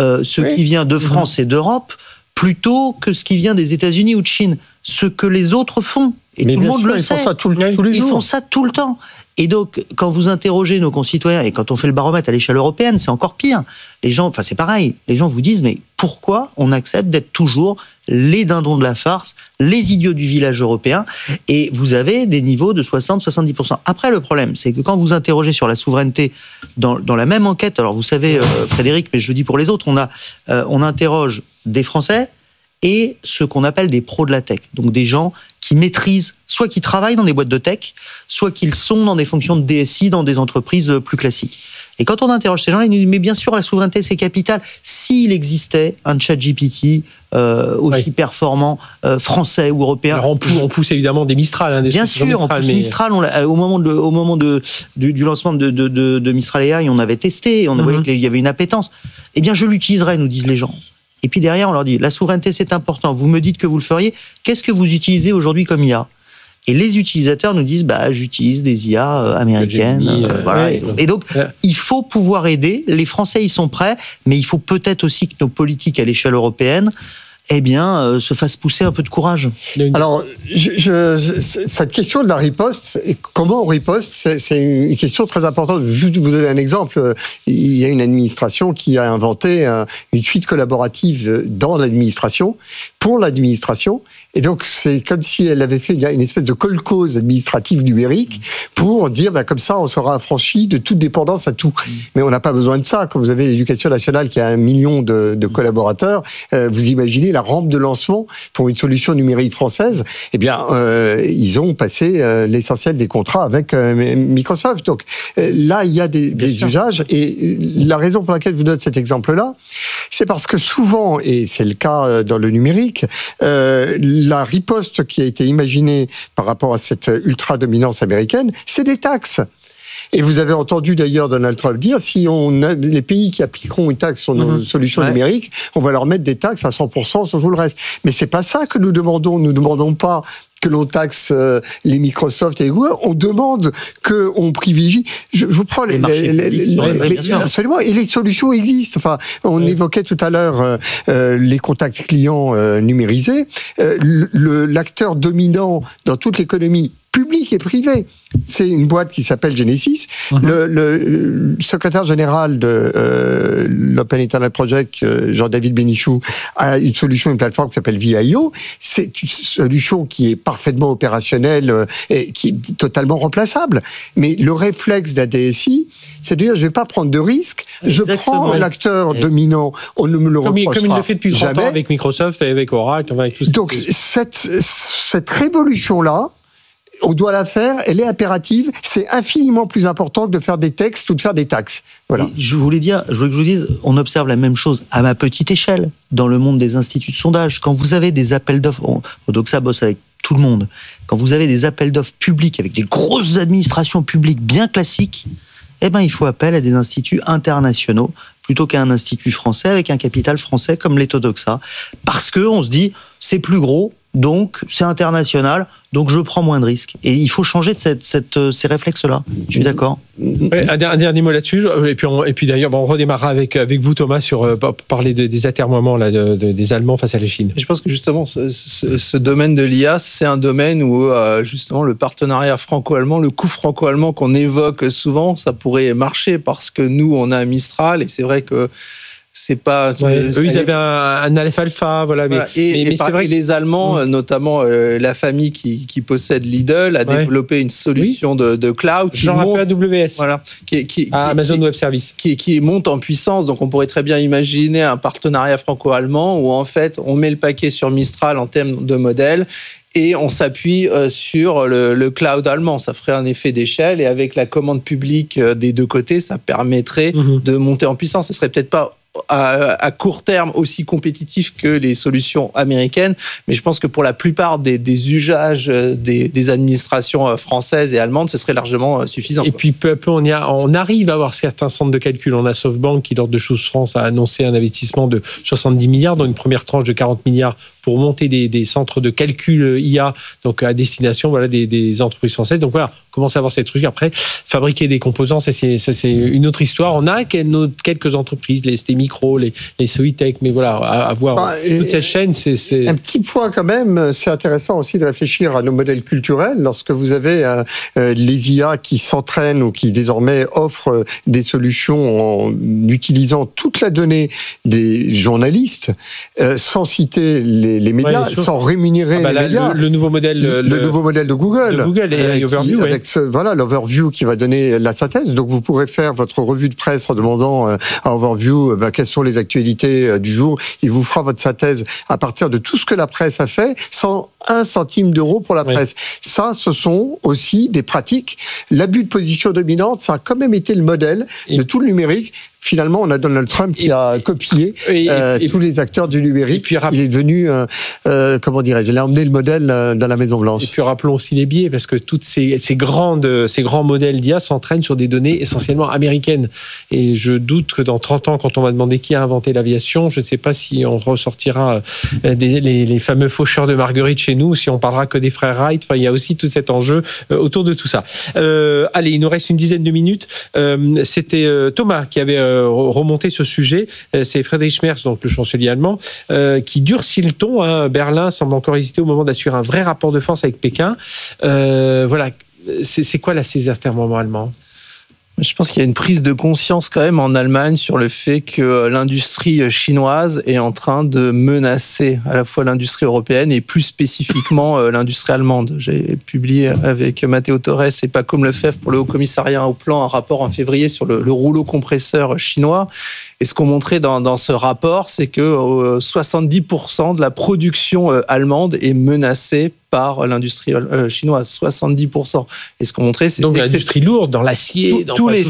ce qui vient de France et d'Europe plutôt que ce qui vient des États-Unis ou de Chine. Ce que les autres font. Et tout le monde le sait. Ils font ça tous les jours. Ils font ça tout le temps. Et donc, quand vous interrogez nos concitoyens, et quand on fait le baromètre à l'échelle européenne, c'est encore pire. Les gens, c'est pareil, les gens vous disent, mais pourquoi on accepte d'être toujours les dindons de la farce, les idiots du village européen, et vous avez des niveaux de 60-70%. Après, le problème, c'est que quand vous interrogez sur la souveraineté, dans la même enquête, alors vous savez, Frédéric, mais je le dis pour les autres, on interroge des Français, et ce qu'on appelle des pros de la tech. Donc des gens qui maîtrisent, soit qui travaillent dans des boîtes de tech, soit qu'ils sont dans des fonctions de DSI dans des entreprises plus classiques. Et quand on interroge ces gens-là, ils nous disent, mais bien sûr, la souveraineté, c'est capital. S'il existait un ChatGPT aussi performant, français ou européen... Alors on pousse évidemment des Mistral. Bien sûr, Mistral, on pousse Mistral. Au moment du lancement de Mistral AI, on avait testé, on voyait qu'il y avait une appétence. Eh bien, je l'utiliserai, nous disent les gens. Et puis derrière, on leur dit, la souveraineté, c'est important. Vous me dites que vous le feriez. Qu'est-ce que vous utilisez aujourd'hui comme IA ? Et les utilisateurs nous disent, j'utilise des IA américaines. Voilà. Et donc, il faut pouvoir aider. Les Français, ils sont prêts, mais il faut peut-être aussi que nos politiques à l'échelle européenne se fassent pousser un peu de courage. Alors, cette question de la riposte, et comment on riposte, c'est une question très importante. Juste vous donner un exemple, il y a une administration qui a inventé une suite collaborative dans l'administration, pour l'administration, et donc c'est comme si elle avait fait une espèce de call-cause administrative numérique pour dire, comme ça, on sera affranchi de toute dépendance à tout. Mais on n'a pas besoin de ça. Quand vous avez l'Éducation nationale qui a 1 million de collaborateurs, vous imaginez la rampe de lancement pour une solution numérique française. Ils ont passé l'essentiel des contrats avec Microsoft. Donc là, il y a des usages. Et la raison pour laquelle je vous donne cet exemple-là, c'est parce que souvent, et c'est le cas dans le numérique, la riposte qui a été imaginée par rapport à cette ultra-dominance américaine, c'est des taxes. Et vous avez entendu d'ailleurs Donald Trump dire, si on a les pays qui appliqueront une taxe sur nos solutions numériques, on va leur mettre des taxes à 100% sur tout le reste. Mais c'est pas ça que nous demandons. Nous demandons pas que l'on taxe les Microsoft et les Google, on demande qu'on privilégie. Je vous prends absolument, et les solutions existent. Enfin, on évoquait tout à l'heure les contacts clients numérisés. L'acteur dominant dans toute l'économie publique et privée, c'est une boîte qui s'appelle Genesis. Le secrétaire général de l'Open Internet Project, Jean-David Benichou, a une solution, une plateforme qui s'appelle VIO. C'est une solution qui est parfaitement opérationnelle et qui est totalement remplaçable. Mais le réflexe d'un DSI, c'est de dire, je ne vais pas prendre de risques, je prends l'acteur dominant, on ne me le reprochera comme il le fait depuis 30 jamais. ans avec Microsoft, avec Oracle, avec tout ça. Donc cette révolution-là, on doit la faire, elle est impérative, c'est infiniment plus important que de faire des textes ou de faire des taxes. Voilà. Je voulais que je vous dise, on observe la même chose à ma petite échelle, dans le monde des instituts de sondage. Quand vous avez des appels d'offres, Odoxa bosse avec tout le monde, quand vous avez des appels d'offres publics avec des grosses administrations publiques bien classiques, il faut appel à des instituts internationaux plutôt qu'à un institut français avec un capital français comme l'est Odoxa. Parce qu'on se dit, c'est plus gros, donc c'est international, donc je prends moins de risques. Et il faut changer de ces réflexes-là. Je suis d'accord. Ouais, un dernier mot là-dessus. Et puis d'ailleurs, on redémarrera avec vous, Thomas, sur parler des atermoiements là, des Allemands face à la Chine. Je pense que justement, ce domaine de l'IA, c'est un domaine où justement le partenariat franco-allemand, le coup franco-allemand qu'on évoque souvent, ça pourrait marcher parce que nous, on a un Mistral et c'est vrai que c'est pas. Eux, ils avaient un Aleph Alpha, voilà. Mais c'est vrai que les Allemands, notamment la famille qui possède Lidl, a développé une solution de cloud. Genre un peu AWS. Voilà. Amazon Web Service. Qui monte en puissance. Donc, on pourrait très bien imaginer un partenariat franco-allemand où, en fait, on met le paquet sur Mistral en termes de modèle. Et on s'appuie sur le cloud allemand. Ça ferait un effet d'échelle. Et avec la commande publique des deux côtés, ça permettrait de monter en puissance. Ce serait peut-être pas à court terme aussi compétitif que les solutions américaines, mais je pense que pour la plupart des usages des administrations françaises et allemandes, ce serait largement suffisant. Et puis peu à peu, on arrive à avoir certains centres de calcul. On a SoftBank qui, lors de Chose France, a annoncé un investissement de 70 milliards, dans une première tranche de 40 milliards pour monter des centres de calcul IA, donc à destination des entreprises françaises. Donc voilà, on commence à avoir ces trucs. Après, fabriquer des composants, c'est une autre histoire. On a quelques entreprises, les ST Micro, les Soitec, mais voilà, avoir toute cette chaîne, c'est... Un petit point quand même, c'est intéressant aussi de réfléchir à nos modèles culturels. Lorsque vous avez les IA qui s'entraînent ou qui désormais offrent des solutions en utilisant toute la donnée des journalistes, sans citer les médias, sans rémunérer les médias. Le nouveau modèle, le nouveau modèle de Google. De Google et Overview. Avec l'Overview qui va donner la synthèse. Donc vous pourrez faire votre revue de presse en demandant à Overview quelles sont les actualités du jour. Il vous fera votre synthèse à partir de tout ce que la presse a fait, sans 1 centime d'euro pour la presse. Ça, ce sont aussi des pratiques. L'abus de position dominante, ça a quand même été le modèle de tout le numérique. Finalement, on a Donald Trump qui a copié tous les acteurs du numérique. Puis, il est devenu, comment dirais-je, il a emmené le modèle dans la Maison-Blanche. Et puis rappelons aussi les biais, parce que tous ces grands modèles d'IA s'entraînent sur des données essentiellement américaines. Et je doute que dans 30 ans, quand on va demander qui a inventé l'aviation, je ne sais pas si on ressortira les fameux faucheurs de Marguerite chez nous, si on parlera que des frères Wright. Enfin, il y a aussi tout cet enjeu autour de tout ça. Allez, il nous reste une dizaine de minutes. C'était Thomas qui avait remonté ce sujet. C'est Friedrich Merz, donc le chancelier allemand, qui durcit le ton. Berlin semble encore hésiter au moment d'assurer un vrai rapport de force avec Pékin. Voilà. C'est quoi là, ces atermoiements allemands ? Je pense qu'il y a une prise de conscience quand même en Allemagne sur le fait que l'industrie chinoise est en train de menacer à la fois l'industrie européenne et plus spécifiquement l'industrie allemande. J'ai publié avec Matteo Torres et Pacôme Lefebvre pour le Haut Commissariat au Plan un rapport en février sur le rouleau compresseur chinois. Et ce qu'on montrait dans ce rapport, c'est que 70% de la production allemande est menacée par l'industrie chinoise, 70%. Et ce qu'on montrait, c'est donc l'industrie lourde, dans l'acier, dans tous les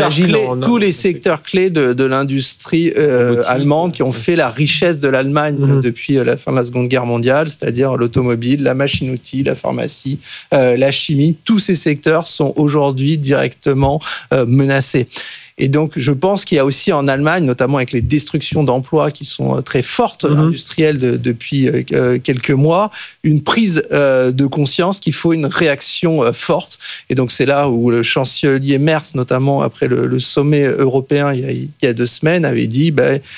secteurs clés de l'industrie allemande qui ont fait la richesse de l'Allemagne depuis la fin de la Seconde Guerre mondiale, c'est-à-dire l'automobile, la machine-outil, la pharmacie, la chimie. Tous ces secteurs sont aujourd'hui directement menacés. Et donc, je pense qu'il y a aussi en Allemagne, notamment avec les destructions d'emplois qui sont très fortes, industrielles depuis quelques mois, une prise de conscience qu'il faut une réaction forte. Et donc, c'est là où le chancelier Merz, notamment après le sommet européen il y a 2 semaines, avait dit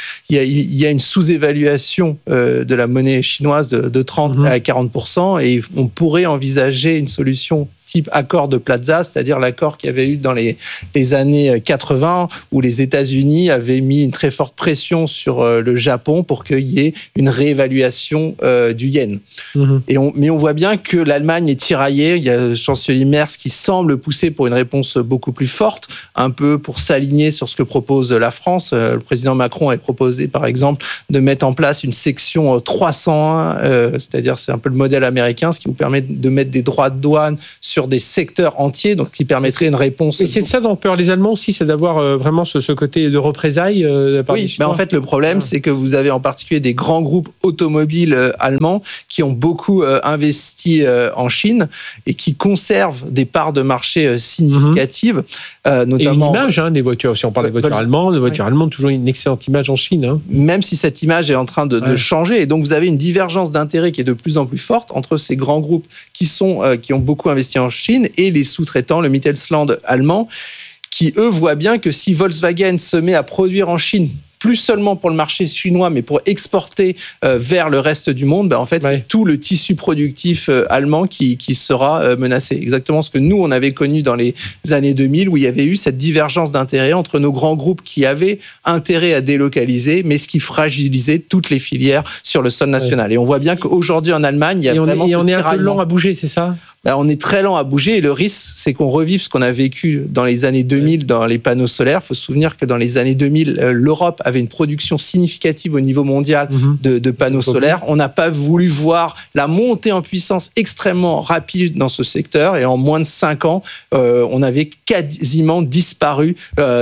il y a une sous-évaluation de la monnaie chinoise de 30 à 40%, et on pourrait envisager une solution type accord de Plaza, c'est-à-dire l'accord qu'il y avait eu dans les années 80, où les États-Unis avaient mis une très forte pression sur le Japon pour qu'il y ait une réévaluation du yen. Mais on voit bien que l'Allemagne est tiraillée. Il y a le chancelier Merz qui semble pousser pour une réponse beaucoup plus forte, un peu pour s'aligner sur ce que propose la France. Le président Macron a proposé, par exemple, de mettre en place une section 301, c'est-à-dire c'est un peu le modèle américain, ce qui vous permet de mettre des droits de douane sur des secteurs entiers, donc qui permettrait une réponse. Et c'est de ça dont ont peur les Allemands aussi, c'est d'avoir vraiment ce côté de représailles de la part des Chinois. Mais en fait, le problème, c'est que vous avez en particulier des grands groupes automobiles allemands qui ont beaucoup investi en Chine et qui conservent des parts de marché significatives, notamment. Et une image des voitures, si on parle des voitures allemandes, les voitures allemandes, toujours une excellente image en Chine. Même si cette image est en train de changer, et donc vous avez une divergence d'intérêts qui est de plus en plus forte entre ces grands groupes qui ont beaucoup investi en Chine et les sous-traitants, le Mittelstand allemand, qui eux voient bien que si Volkswagen se met à produire en Chine, plus seulement pour le marché chinois, mais pour exporter vers le reste du monde, en fait, c'est tout le tissu productif allemand qui sera menacé. Exactement ce que nous, on avait connu dans les années 2000, où il y avait eu cette divergence d'intérêts entre nos grands groupes qui avaient intérêt à délocaliser, mais ce qui fragilisait toutes les filières sur le sol national. Et on voit bien qu'aujourd'hui, en Allemagne, il y a vraiment ce tiraillement. Et on est un peu lent à bouger, c'est ça ? On est très lent à bouger, et le risque, c'est qu'on revive ce qu'on a vécu dans les années 2000 dans les panneaux solaires. Il faut se souvenir que dans les années 2000, l'Europe avait une production significative au niveau mondial de panneaux solaires. On n'a pas voulu voir la montée en puissance extrêmement rapide dans ce secteur, et en moins de 5 ans, on avait quasiment disparu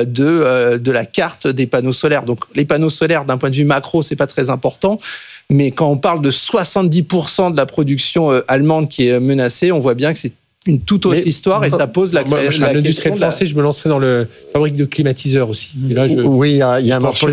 de la carte des panneaux solaires. Donc les panneaux solaires, d'un point de vue macro, c'est pas très important. Mais quand on parle de 70% de la production allemande qui est menacée, on voit bien que c'est une toute autre histoire, et ça pose la question. L'industriel français, je me lancerai dans la fabrique de climatiseurs aussi. Et là, oui, il y a un marché.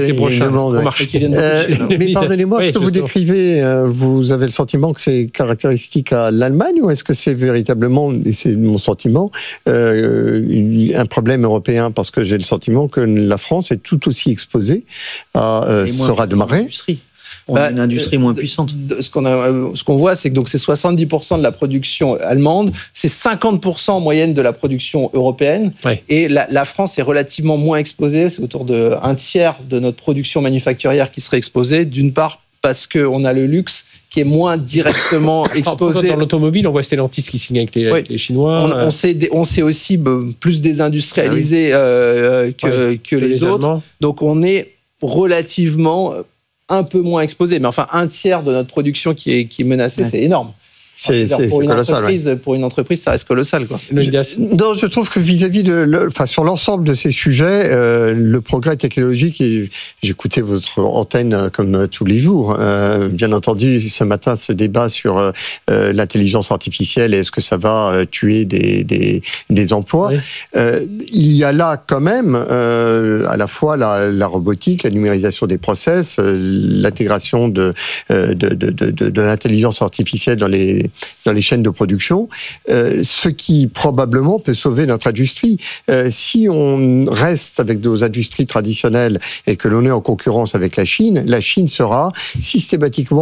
Mais pardonnez-moi, ce que vous décrivez, vous avez le sentiment que c'est caractéristique à l'Allemagne, ou est-ce que c'est véritablement, et c'est mon sentiment, un problème européen? Parce que j'ai le sentiment que la France est tout aussi exposée à ce raz-de-marée. On a une industrie moins puissante. Ce qu'on voit, c'est que donc c'est 70% de la production allemande, c'est 50% en moyenne de la production européenne. Et la France est relativement moins exposée, c'est autour de 1/3 de notre production manufacturière qui serait exposée, d'une part parce qu'on a le luxe qui est moins directement exposé. Dans l'automobile, on voit Stellantis qui signe avec les Chinois. On s'est aussi plus désindustrialisé que les autres. Donc on est relativement un peu moins exposé, mais enfin 1/3 de notre production qui est menacée, c'est énorme. C'est colossal. Pour une entreprise, ça reste colossal, quoi. Je trouve que vis-à-vis sur l'ensemble de ces sujets, le progrès technologique, et j'écoutais votre antenne comme tous les jours. Bien entendu, ce matin, ce débat sur l'intelligence artificielle, est-ce que ça va tuer des emplois? Il y a là quand même à la fois la robotique, la numérisation des process, l'intégration de l'intelligence artificielle dans les chaînes de production, ce qui probablement peut sauver notre industrie. Si on reste avec nos industries traditionnelles et que l'on est en concurrence avec la Chine sera systématiquement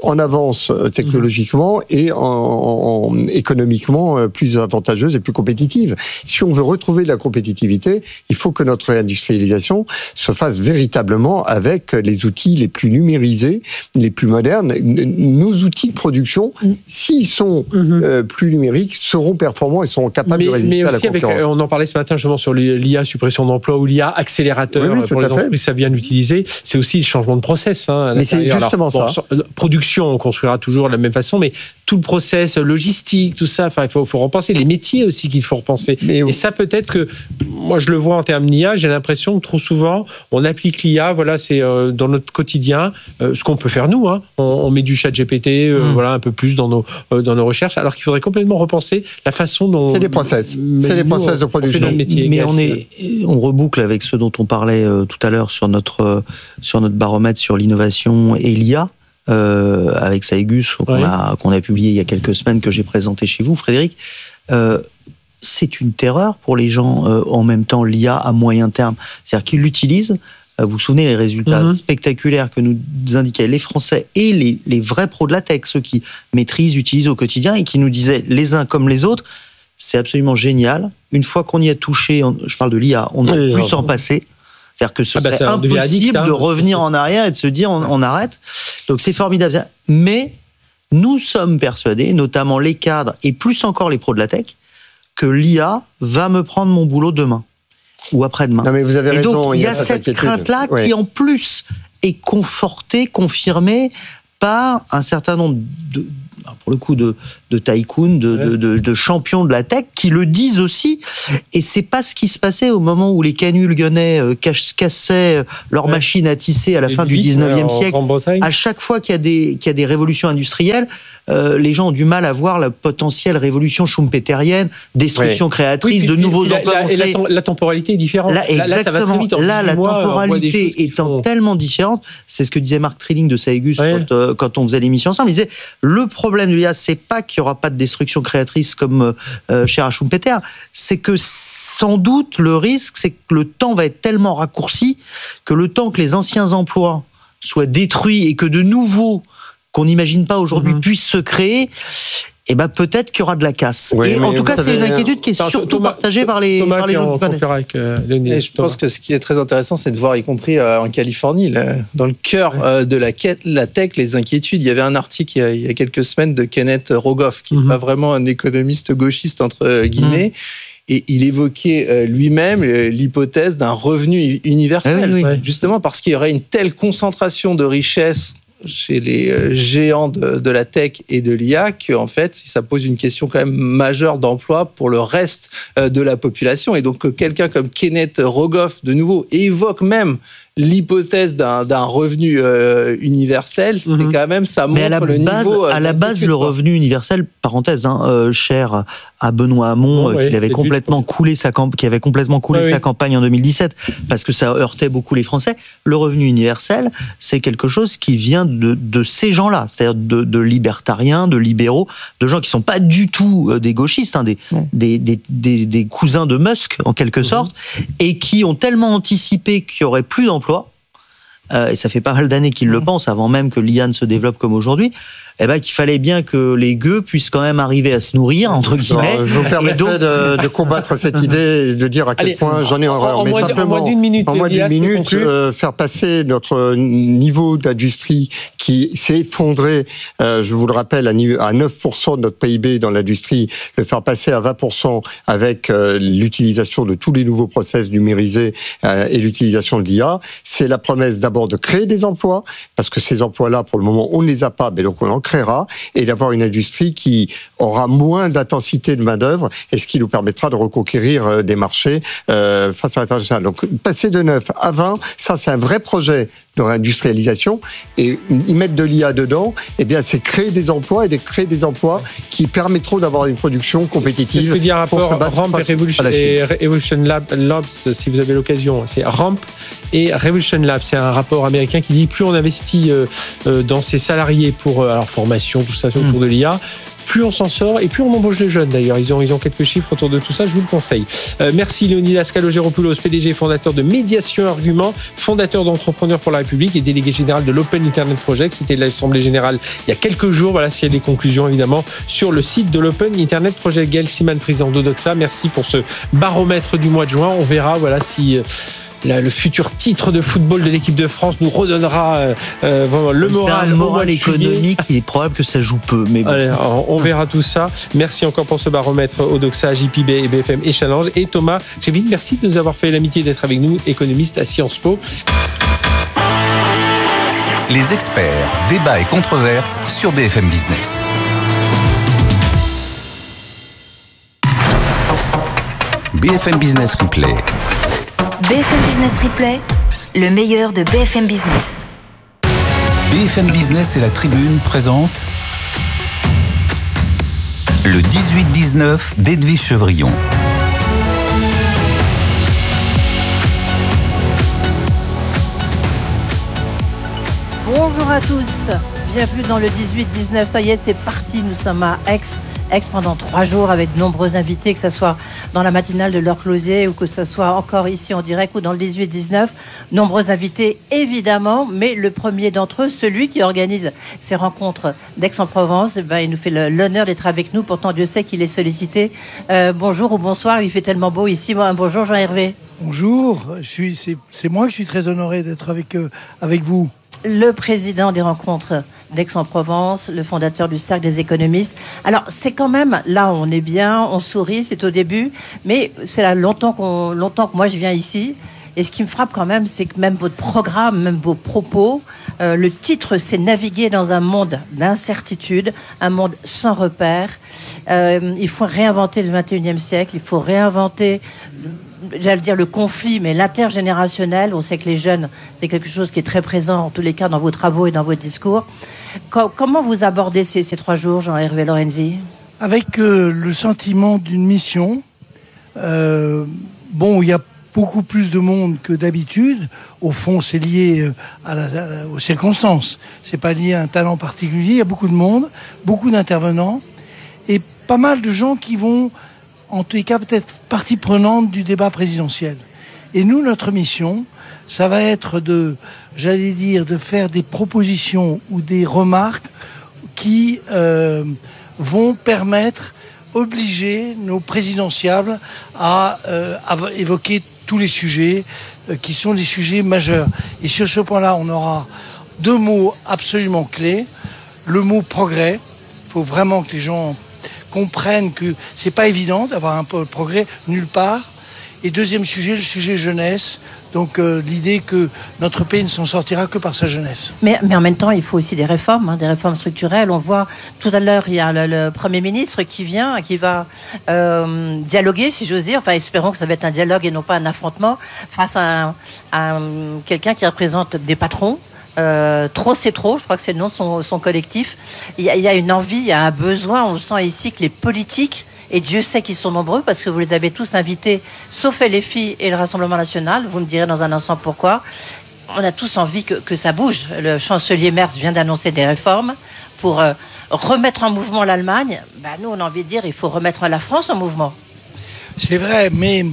en avance technologiquement et économiquement plus avantageuse et plus compétitive. Si on veut retrouver de la compétitivité, il faut que notre réindustrialisation se fasse véritablement avec les outils les plus numérisés, les plus modernes. Nos outils de production, s'ils sont plus numériques, seront performants et seront capables de résister à la concurrence. On en parlait ce matin justement sur l'IA, suppression d'emploi, ou l'IA accélérateur pour les entreprises, ça vient d'utiliser. C'est aussi le changement de process. Mais c'est justement ça. Production, on construira toujours de la même façon, mais tout le process logistique, tout ça, il faut repenser. Les métiers aussi qu'il faut repenser. Et ça, peut-être que, moi je le vois en termes d'IA, j'ai l'impression que trop souvent, on applique l'IA, c'est dans notre quotidien, ce qu'on peut faire nous. On met du chat GPT, un peu plus dans nos recherches, alors qu'il faudrait complètement repenser la façon dont... C'est les process. C'est les process de production. Mais on reboucle avec ce dont on parlait tout à l'heure sur notre baromètre sur l'innovation et l'IA, avec Saegus, qu'on a publié il y a quelques semaines, que j'ai présenté chez vous, Frédéric. C'est une terreur pour les gens, en même temps, l'IA à moyen terme. C'est-à-dire qu'ils l'utilisent. Vous vous souvenez les résultats spectaculaires que nous indiquaient les Français et les vrais pros de la tech, ceux qui maîtrisent, utilisent au quotidien, et qui nous disaient, les uns comme les autres, c'est absolument génial. Une fois qu'on y a touché, je parle de l'IA, on ne peut plus s'en passer. C'est-à-dire que ce serait impossible de revenir en arrière et de se dire on arrête. Donc c'est formidable. Mais nous sommes persuadés, notamment les cadres et plus encore les pros de la tech, que l'IA va me prendre mon boulot demain ou après-demain. Non mais vous avez raison. Donc il y a cette crainte-là qui en plus est confortée, confirmée par un certain nombre pour le coup de tycoons, de champions de la tech, qui le disent aussi. Et c'est pas ce qui se passait au moment où les canuls guenais cassaient leurs machines à tisser à la fin du 19e siècle. À chaque fois qu'il y a des révolutions industrielles, les gens ont du mal à voir la potentielle révolution schumpeterienne, destruction créatrice, de nouveaux emplois. Et la temporalité est différente. Là, ça va très vite. La temporalité étant tellement différente, c'est ce que disait Marc Trilling de Saegus quand on faisait l'émission ensemble. Il disait, le problème de l'IA, c'est pas qu'il n'y aura pas de destruction créatrice comme chez Schumpeter, c'est que sans doute le risque, c'est que le temps va être tellement raccourci que le temps que les anciens emplois soient détruits et que de nouveaux qu'on n'imagine pas aujourd'hui puissent se créer, et peut-être qu'il y aura de la casse. Et en tout cas, c'est une inquiétude qui est surtout partagée par les gens qui connaissent. Je pense que ce qui est très intéressant, c'est de voir, y compris en Californie, dans le cœur de la tech, les inquiétudes. Il y avait un article il y a quelques semaines de Kenneth Rogoff, qui n'est pas vraiment un économiste gauchiste, entre guillemets, et il évoquait lui-même l'hypothèse d'un revenu universel, justement parce qu'il y aurait une telle concentration de richesses chez les géants de la tech et de l'IA, qu'en fait, ça pose une question quand même majeure d'emploi pour le reste de la population. Et donc, que quelqu'un comme Kenneth Rogoff, de nouveau, évoque même l'hypothèse d'un revenu universel, c'est quand même, ça montre le niveau... à la base, le revenu universel, parenthèse, cher à Benoît Hamon, qui avait complètement coulé sa campagne en 2017, parce que ça heurtait beaucoup les Français. Le revenu universel, c'est quelque chose qui vient de ces gens-là, c'est-à-dire de libertariens, de libéraux, de gens qui sont pas du tout des gauchistes, des cousins de Musk, en quelque sorte, et qui ont tellement anticipé qu'il y aurait plus d'emplois, et ça fait pas mal d'années qu'ils le pensent, avant même que l'IA ne se développe comme aujourd'hui, qu'il fallait bien que les gueux puissent quand même arriver à se nourrir, entre guillemets. Je vous permettrai de combattre cette idée et de dire à quel point j'en ai horreur. Mais simplement, en moins d'une minute, faire passer notre niveau d'industrie qui s'est effondré, je vous le rappelle, à 9% de notre PIB dans l'industrie, le faire passer à 20% avec l'utilisation de tous les nouveaux process numérisés et l'utilisation de l'IA, c'est la promesse d'abord de créer des emplois, parce que ces emplois-là, pour le moment, on ne les a pas, mais donc on en créera, et d'avoir une industrie qui aura moins d'intensité de main-d'œuvre, et ce qui nous permettra de reconquérir des marchés face à l'international. Donc, passer de 9 à 20, ça, c'est un vrai projet de réindustrialisation, et y mettre de l'IA dedans, c'est créer des emplois, qui permettront d'avoir une production compétitive. C'est ce que dit un rapport Ramp et Revolution Labs, si vous avez l'occasion. C'est Ramp et Revolution Labs. C'est un rapport américain qui dit plus on investit dans ses salariés pour formation, tout ça autour de l'IA, plus on s'en sort et plus on embauche de jeunes d'ailleurs. Ils ont quelques chiffres autour de tout ça, je vous le conseille. Merci Léonidas Kalogeropoulos, PDG et fondateur de Médiation Argument, fondateur d'Entrepreneurs pour la République et délégué général de l'Open Internet Project. C'était l'Assemblée Générale il y a quelques jours. Voilà, s'il y a des conclusions évidemment sur le site de l'Open Internet Project. Gaël Siman, président d'Odoxa, merci pour ce baromètre du mois de juin. On verra si le futur titre de football de l'équipe de France nous redonnera le moral. C'est un moral économique, il est probable que ça joue peu. Mais bon. Allez, on verra tout ça. Merci encore pour ce baromètre Odoxa, JPB et BFM et Challenge. Et Thomas Chévin, merci de nous avoir fait l'amitié d'être avec nous, économiste à Sciences Po. Les experts, débats et controverses sur BFM Business. BFM Business Replay. BFM Business Replay, le meilleur de BFM Business. BFM Business et la Tribune présentent le 18-19 d'Edwige Chevrillon. Bonjour à tous, bienvenue dans le 18-19, ça y est c'est parti, nous sommes à Aix pendant 3 jours avec de nombreux invités, que ce soit dans la matinale de Laure Closier ou que ce soit encore ici en direct ou dans le 18-19, nombreux invités évidemment, mais le premier d'entre eux, celui qui organise ces rencontres d'Aix-en-Provence, il nous fait l'honneur d'être avec nous, pourtant Dieu sait qu'il est sollicité. Bonjour ou bonsoir, il fait tellement beau ici. Bonjour Jean-Hervé. Bonjour, c'est moi que je suis très honoré d'être avec vous. Le président des rencontres d'Aix-en-Provence, le fondateur du Cercle des économistes. Alors, c'est quand même, là, on est bien, on sourit, c'est au début, mais c'est là longtemps que moi je viens ici. Et ce qui me frappe quand même, c'est que même votre programme, même vos propos, le titre, c'est naviguer dans un monde d'incertitude, un monde sans repères. Il faut réinventer le 21e siècle, il faut réinventer, j'allais dire le conflit, mais l'intergénérationnel. On sait que les jeunes, c'est quelque chose qui est très présent, en tous les cas, dans vos travaux et dans vos discours. Comment vous abordez ces 3 jours, Jean-Hervé Lorenzi ? Avec le sentiment d'une mission. Il y a beaucoup plus de monde que d'habitude. Au fond, c'est lié aux circonstances. C'est pas lié à un talent particulier. Il y a beaucoup de monde, beaucoup d'intervenants et pas mal de gens qui vont, en tous les cas, peut-être partie prenante du débat présidentiel. Et nous, notre mission, ça va être de faire des propositions ou des remarques qui vont obliger nos présidentiables à évoquer tous les sujets qui sont des sujets majeurs. Et sur ce point-là, on aura 2 mots absolument clés. Le mot progrès. Il faut vraiment que les gens comprennent que c'est pas évident d'avoir un peu de progrès nulle part. Et deuxième sujet, le sujet jeunesse. Donc l'idée que notre pays ne s'en sortira que par sa jeunesse. Mais en même temps, il faut aussi des réformes structurelles. On voit tout à l'heure, il y a le Premier ministre qui va dialoguer, si j'ose dire. Enfin, espérons que ça va être un dialogue et non pas un affrontement face à quelqu'un qui représente des patrons. Trop c'est trop, je crois que c'est le nom de son collectif. Il y a une envie, il y a un besoin. On le sent ici que les politiques, et Dieu sait qu'ils sont nombreux parce que vous les avez tous invités, sauf LFI et le Rassemblement National. Vous me direz dans un instant pourquoi. On a tous envie que ça bouge. Le chancelier Merz vient d'annoncer des réformes pour remettre en mouvement l'Allemagne. Nous, on a envie de dire il faut remettre la France en mouvement. C'est vrai, mais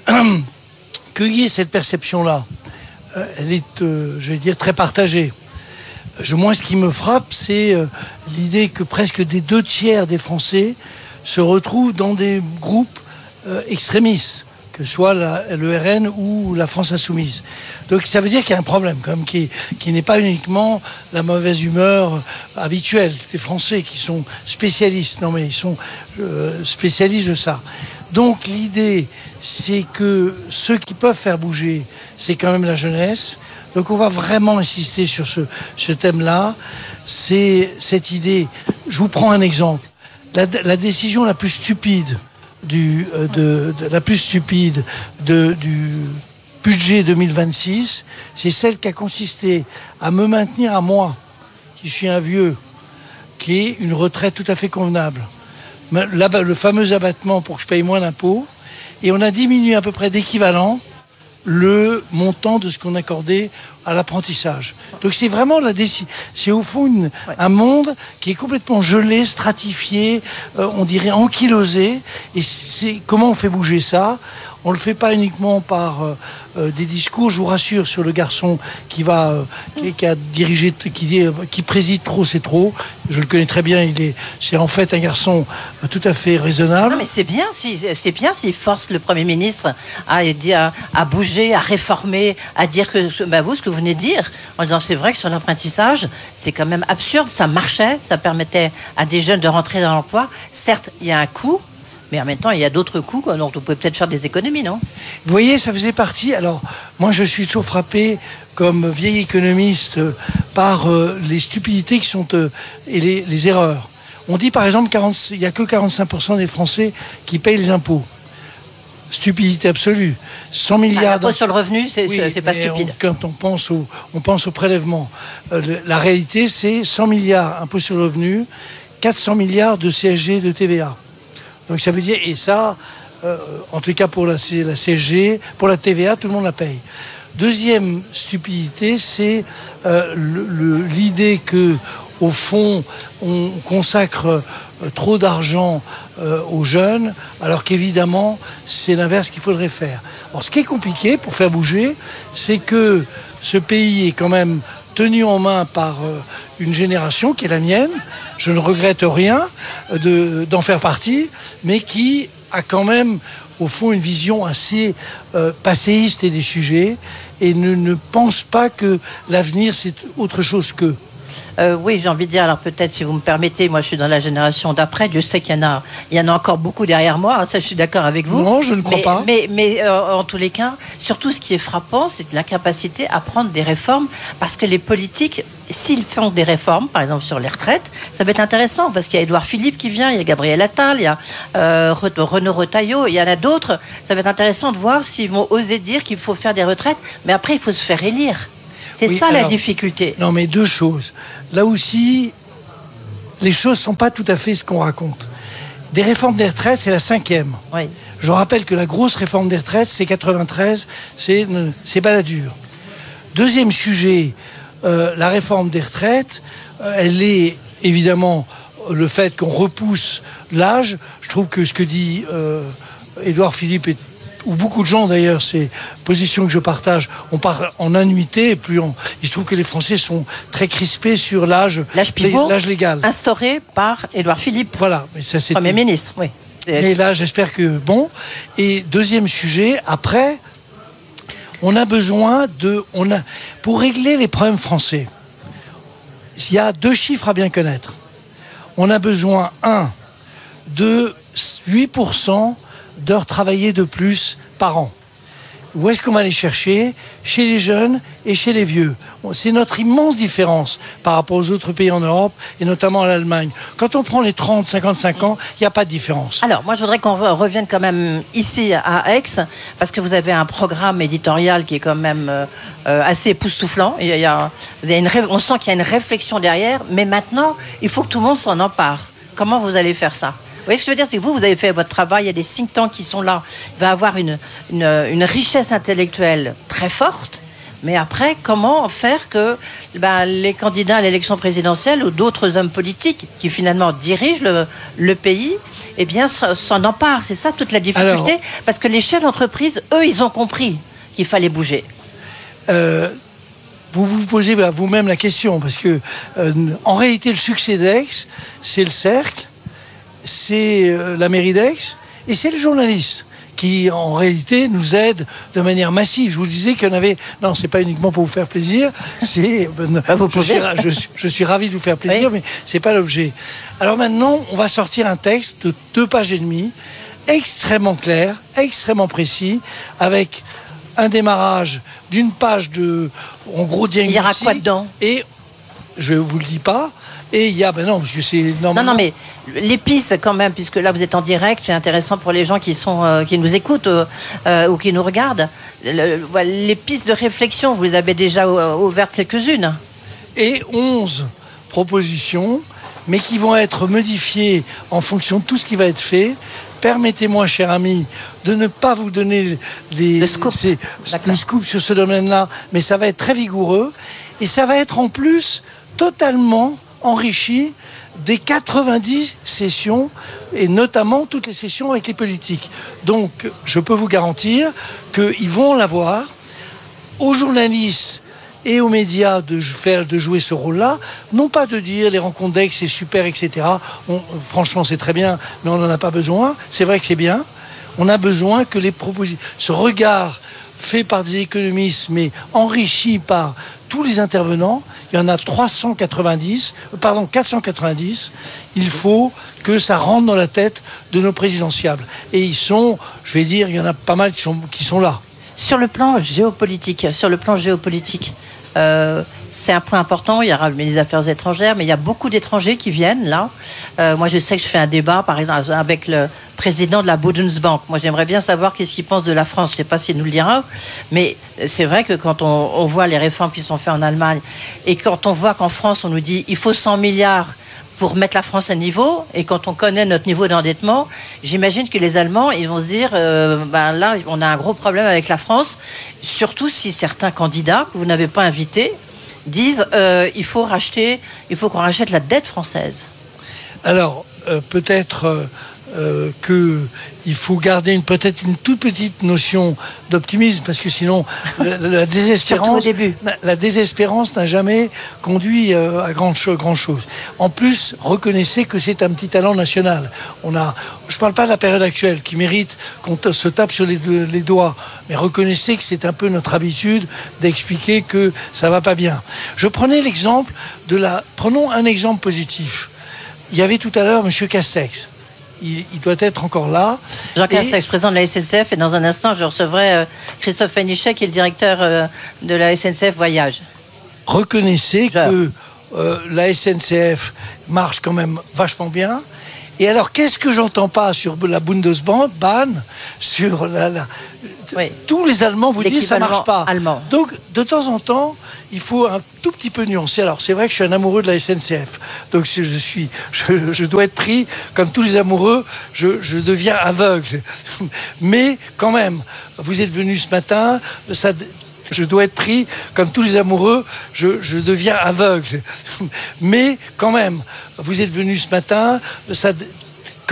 qu'il y ait cette perception-là, elle est, très partagée. Moi, ce qui me frappe, c'est l'idée que presque des 2/3 des Français se retrouvent dans des groupes extrémistes, que ce soit le RN ou la France Insoumise. Donc ça veut dire qu'il y a un problème quand même, qui n'est pas uniquement la mauvaise humeur habituelle des Français qui sont spécialistes. Non mais ils sont spécialistes de ça. Donc l'idée, c'est que ceux qui peuvent faire bouger, c'est quand même la jeunesse. Donc on va vraiment insister sur ce thème-là. C'est cette idée. Je vous prends un exemple. La décision la plus stupide du budget 2026, c'est celle qui a consisté à me maintenir à moi, qui suis un vieux, qui est une retraite tout à fait convenable. Le fameux abattement pour que je paye moins d'impôts, et on a diminué à peu près d'équivalent le montant de ce qu'on accordait à l'apprentissage. Donc c'est vraiment c'est au fond un monde qui est complètement gelé, stratifié, on dirait ankylosé. Et c'est comment on fait bouger ça? On le fait pas uniquement par des discours. Je vous rassure sur le garçon qui a dirigé, qui préside trop, c'est trop. Je le connais très bien. C'est en fait un garçon tout à fait raisonnable. Non, mais c'est bien s'il force le Premier ministre à bouger, à réformer, à dire que ce que vous venez de dire, en disant c'est vrai que sur l'apprentissage, c'est quand même absurde. Ça marchait, ça permettait à des jeunes de rentrer dans l'emploi. Certes, il y a un coût. Mais en même temps, il y a d'autres coûts dont on peut peut-être faire des économies, non? Vous voyez, ça faisait partie... Alors, moi, je suis toujours frappé, comme vieil économiste, par les stupidités qui sont... et les erreurs. On dit, par exemple, il n'y a que 45% des Français qui payent les impôts. Stupidité absolue. 100 milliards... L'impôt sur le revenu, c'est pas stupide. Quand on pense au prélèvement. La réalité, c'est 100 milliards impôt sur le revenu, 400 milliards de CSG, de TVA. Donc ça veut dire, et ça, en tout cas pour la CSG, pour la TVA, tout le monde la paye. Deuxième stupidité, c'est l'idée que, au fond, on consacre trop d'argent aux jeunes, alors qu'évidemment, c'est l'inverse qu'il faudrait faire. Alors ce qui est compliqué pour faire bouger, c'est que ce pays est quand même tenu en main par une génération qui est la mienne. Je ne regrette rien d'en faire partie, mais qui a quand même, au fond, une vision assez passéiste des sujets et ne pense pas que l'avenir, c'est autre chose que... Oui, j'ai envie de dire, alors peut-être si vous me permettez, moi je suis dans la génération d'après, Dieu sait qu'il y en a encore beaucoup derrière moi, ça je suis d'accord avec vous. Non, je ne crois pas. Mais en tous les cas, surtout ce qui est frappant, c'est l'incapacité à prendre des réformes, parce que les politiques, s'ils font des réformes, par exemple sur les retraites, ça va être intéressant, parce qu'il y a Édouard Philippe qui vient, il y a Gabriel Attal, il y a Renaud Retailleau, il y en a d'autres, ça va être intéressant de voir s'ils vont oser dire qu'il faut faire des retraites, mais après il faut se faire élire. C'est la difficulté. Non, mais deux choses. Là aussi, les choses ne sont pas tout à fait ce qu'on raconte. Des réformes des retraites, c'est la 5e. Oui. Je rappelle que la grosse réforme des retraites, c'est 93, c'est Balladur. Deuxième sujet, la réforme des retraites, elle est évidemment le fait qu'on repousse l'âge. Je trouve que ce que dit Édouard Philippe ou beaucoup de gens d'ailleurs, c'est position que je partage, on part en annuité, il se trouve que les Français sont très crispés sur l'âge légal. Instauré par Édouard Philippe, voilà, mais ça, c'est Premier ministre. Oui. Et là, j'espère que bon. Et deuxième sujet, après, on a besoin pour régler les problèmes français, il y a 2 chiffres à bien connaître. On a besoin, de 8% d'heures travaillées de plus par an. Où est-ce qu'on va les chercher? Chez les jeunes et chez les vieux. C'est notre immense différence par rapport aux autres pays en Europe et notamment à l'Allemagne. Quand on prend les 30-55 ans, il n'y a pas de différence. Alors, moi, je voudrais qu'on revienne quand même ici à Aix, parce que vous avez un programme éditorial qui est quand même assez époustouflant. On sent qu'il y a une réflexion derrière, mais maintenant, il faut que tout le monde s'en empare. Comment vous allez faire ça? Vous voyez ce que je veux dire, c'est que vous avez fait votre travail, il y a des think tanks qui sont là, il va y avoir une richesse intellectuelle très forte, mais après, comment faire que les candidats à l'élection présidentielle ou d'autres hommes politiques qui finalement dirigent le pays, eh bien, s'en emparent. C'est ça toute la difficulté, parce que les chefs d'entreprise, eux, ils ont compris qu'il fallait bouger. Vous vous posez vous-même la question, parce que en réalité, le succès d'Aix, c'est le cercle, c'est la mairie d'Aix et c'est les journalistes qui, en réalité, nous aident de manière massive. Je vous disais qu'il y en avait... Non, c'est pas uniquement pour vous faire plaisir. Je suis ravi de vous faire plaisir, mais c'est pas l'objet. Alors maintenant, on va sortir un texte de 2 pages et demie, extrêmement clair, extrêmement précis, avec un démarrage d'une page de, en gros, diagnostic. Il y aura quoi dedans? Et je vous le dis pas. Et il y a, non, parce que c'est normalement... Non, mais les pistes quand même, puisque là vous êtes en direct, c'est intéressant pour les gens qui nous écoutent ou qui nous regardent. Les pistes de réflexion, vous les avez déjà ouvertes quelques-unes. Et 11 propositions, mais qui vont être modifiées en fonction de tout ce qui va être fait. Permettez-moi, cher ami, de ne pas vous donner le scoop sur ce domaine-là, mais ça va être très vigoureux. Et ça va être en plus totalement enrichi des 90 sessions, et notamment toutes les sessions avec les politiques. Donc, je peux vous garantir qu'ils vont l'avoir. Aux journalistes et aux médias de jouer ce rôle-là, non pas de dire les rencontres d'Aix c'est super, etc. Franchement, c'est très bien, mais on n'en a pas besoin. C'est vrai que c'est bien. On a besoin que les propositions, ce regard fait par des économistes, mais enrichi par tous les intervenants, il y en a 490. Il faut que ça rentre dans la tête de nos présidentiables. Et ils sont, je vais dire, il y en a pas mal qui sont là. Sur le plan géopolitique, c'est un point important. Il y aura les affaires étrangères, mais il y a beaucoup d'étrangers qui viennent là. Moi, je sais que je fais un débat, par exemple, avec le président de la Bundesbank. Moi, j'aimerais bien savoir qu'est-ce qu'il pense de la France. Je ne sais pas s'il nous le dira, mais c'est vrai que quand on voit les réformes qui sont faites en Allemagne, et quand on voit qu'en France, on nous dit il faut 100 milliards pour mettre la France à niveau, et quand on connaît notre niveau d'endettement, j'imagine que les Allemands, ils vont se dire, là, on a un gros problème avec la France, surtout si certains candidats que vous n'avez pas invités disent, il faut qu'on rachète la dette française. Alors, peut-être qu'il faut garder peut-être une toute petite notion d'optimisme, parce que sinon la désespérance n'a jamais conduit à grand chose. En plus, reconnaissez que c'est un petit talent national. Je ne parle pas de la période actuelle qui mérite qu'on se tape sur les doigts, mais reconnaissez que c'est un peu notre habitude d'expliquer que ça ne va pas bien. Prenons un exemple positif. Il y avait tout à l'heure M. Castex. Il doit être encore là. Jean Castex, président de la SNCF, et dans un instant, je recevrai Christophe Fénichet, qui est le directeur de la SNCF Voyage. Reconnaissez que la SNCF marche quand même vachement bien. Et alors, qu'est-ce que j'entends pas sur la Bundesbank, sur tous les Allemands vous disent ça marche pas. Allemand. Donc, de temps en temps, il faut un tout petit peu nuancer. Alors, c'est vrai que je suis un amoureux de la SNCF. Donc, je dois être pris, comme tous les amoureux, je deviens aveugle. Mais, quand même, vous êtes venu ce matin, je dois être pris, comme tous les amoureux, je deviens aveugle. Mais, quand même, vous êtes venu ce matin,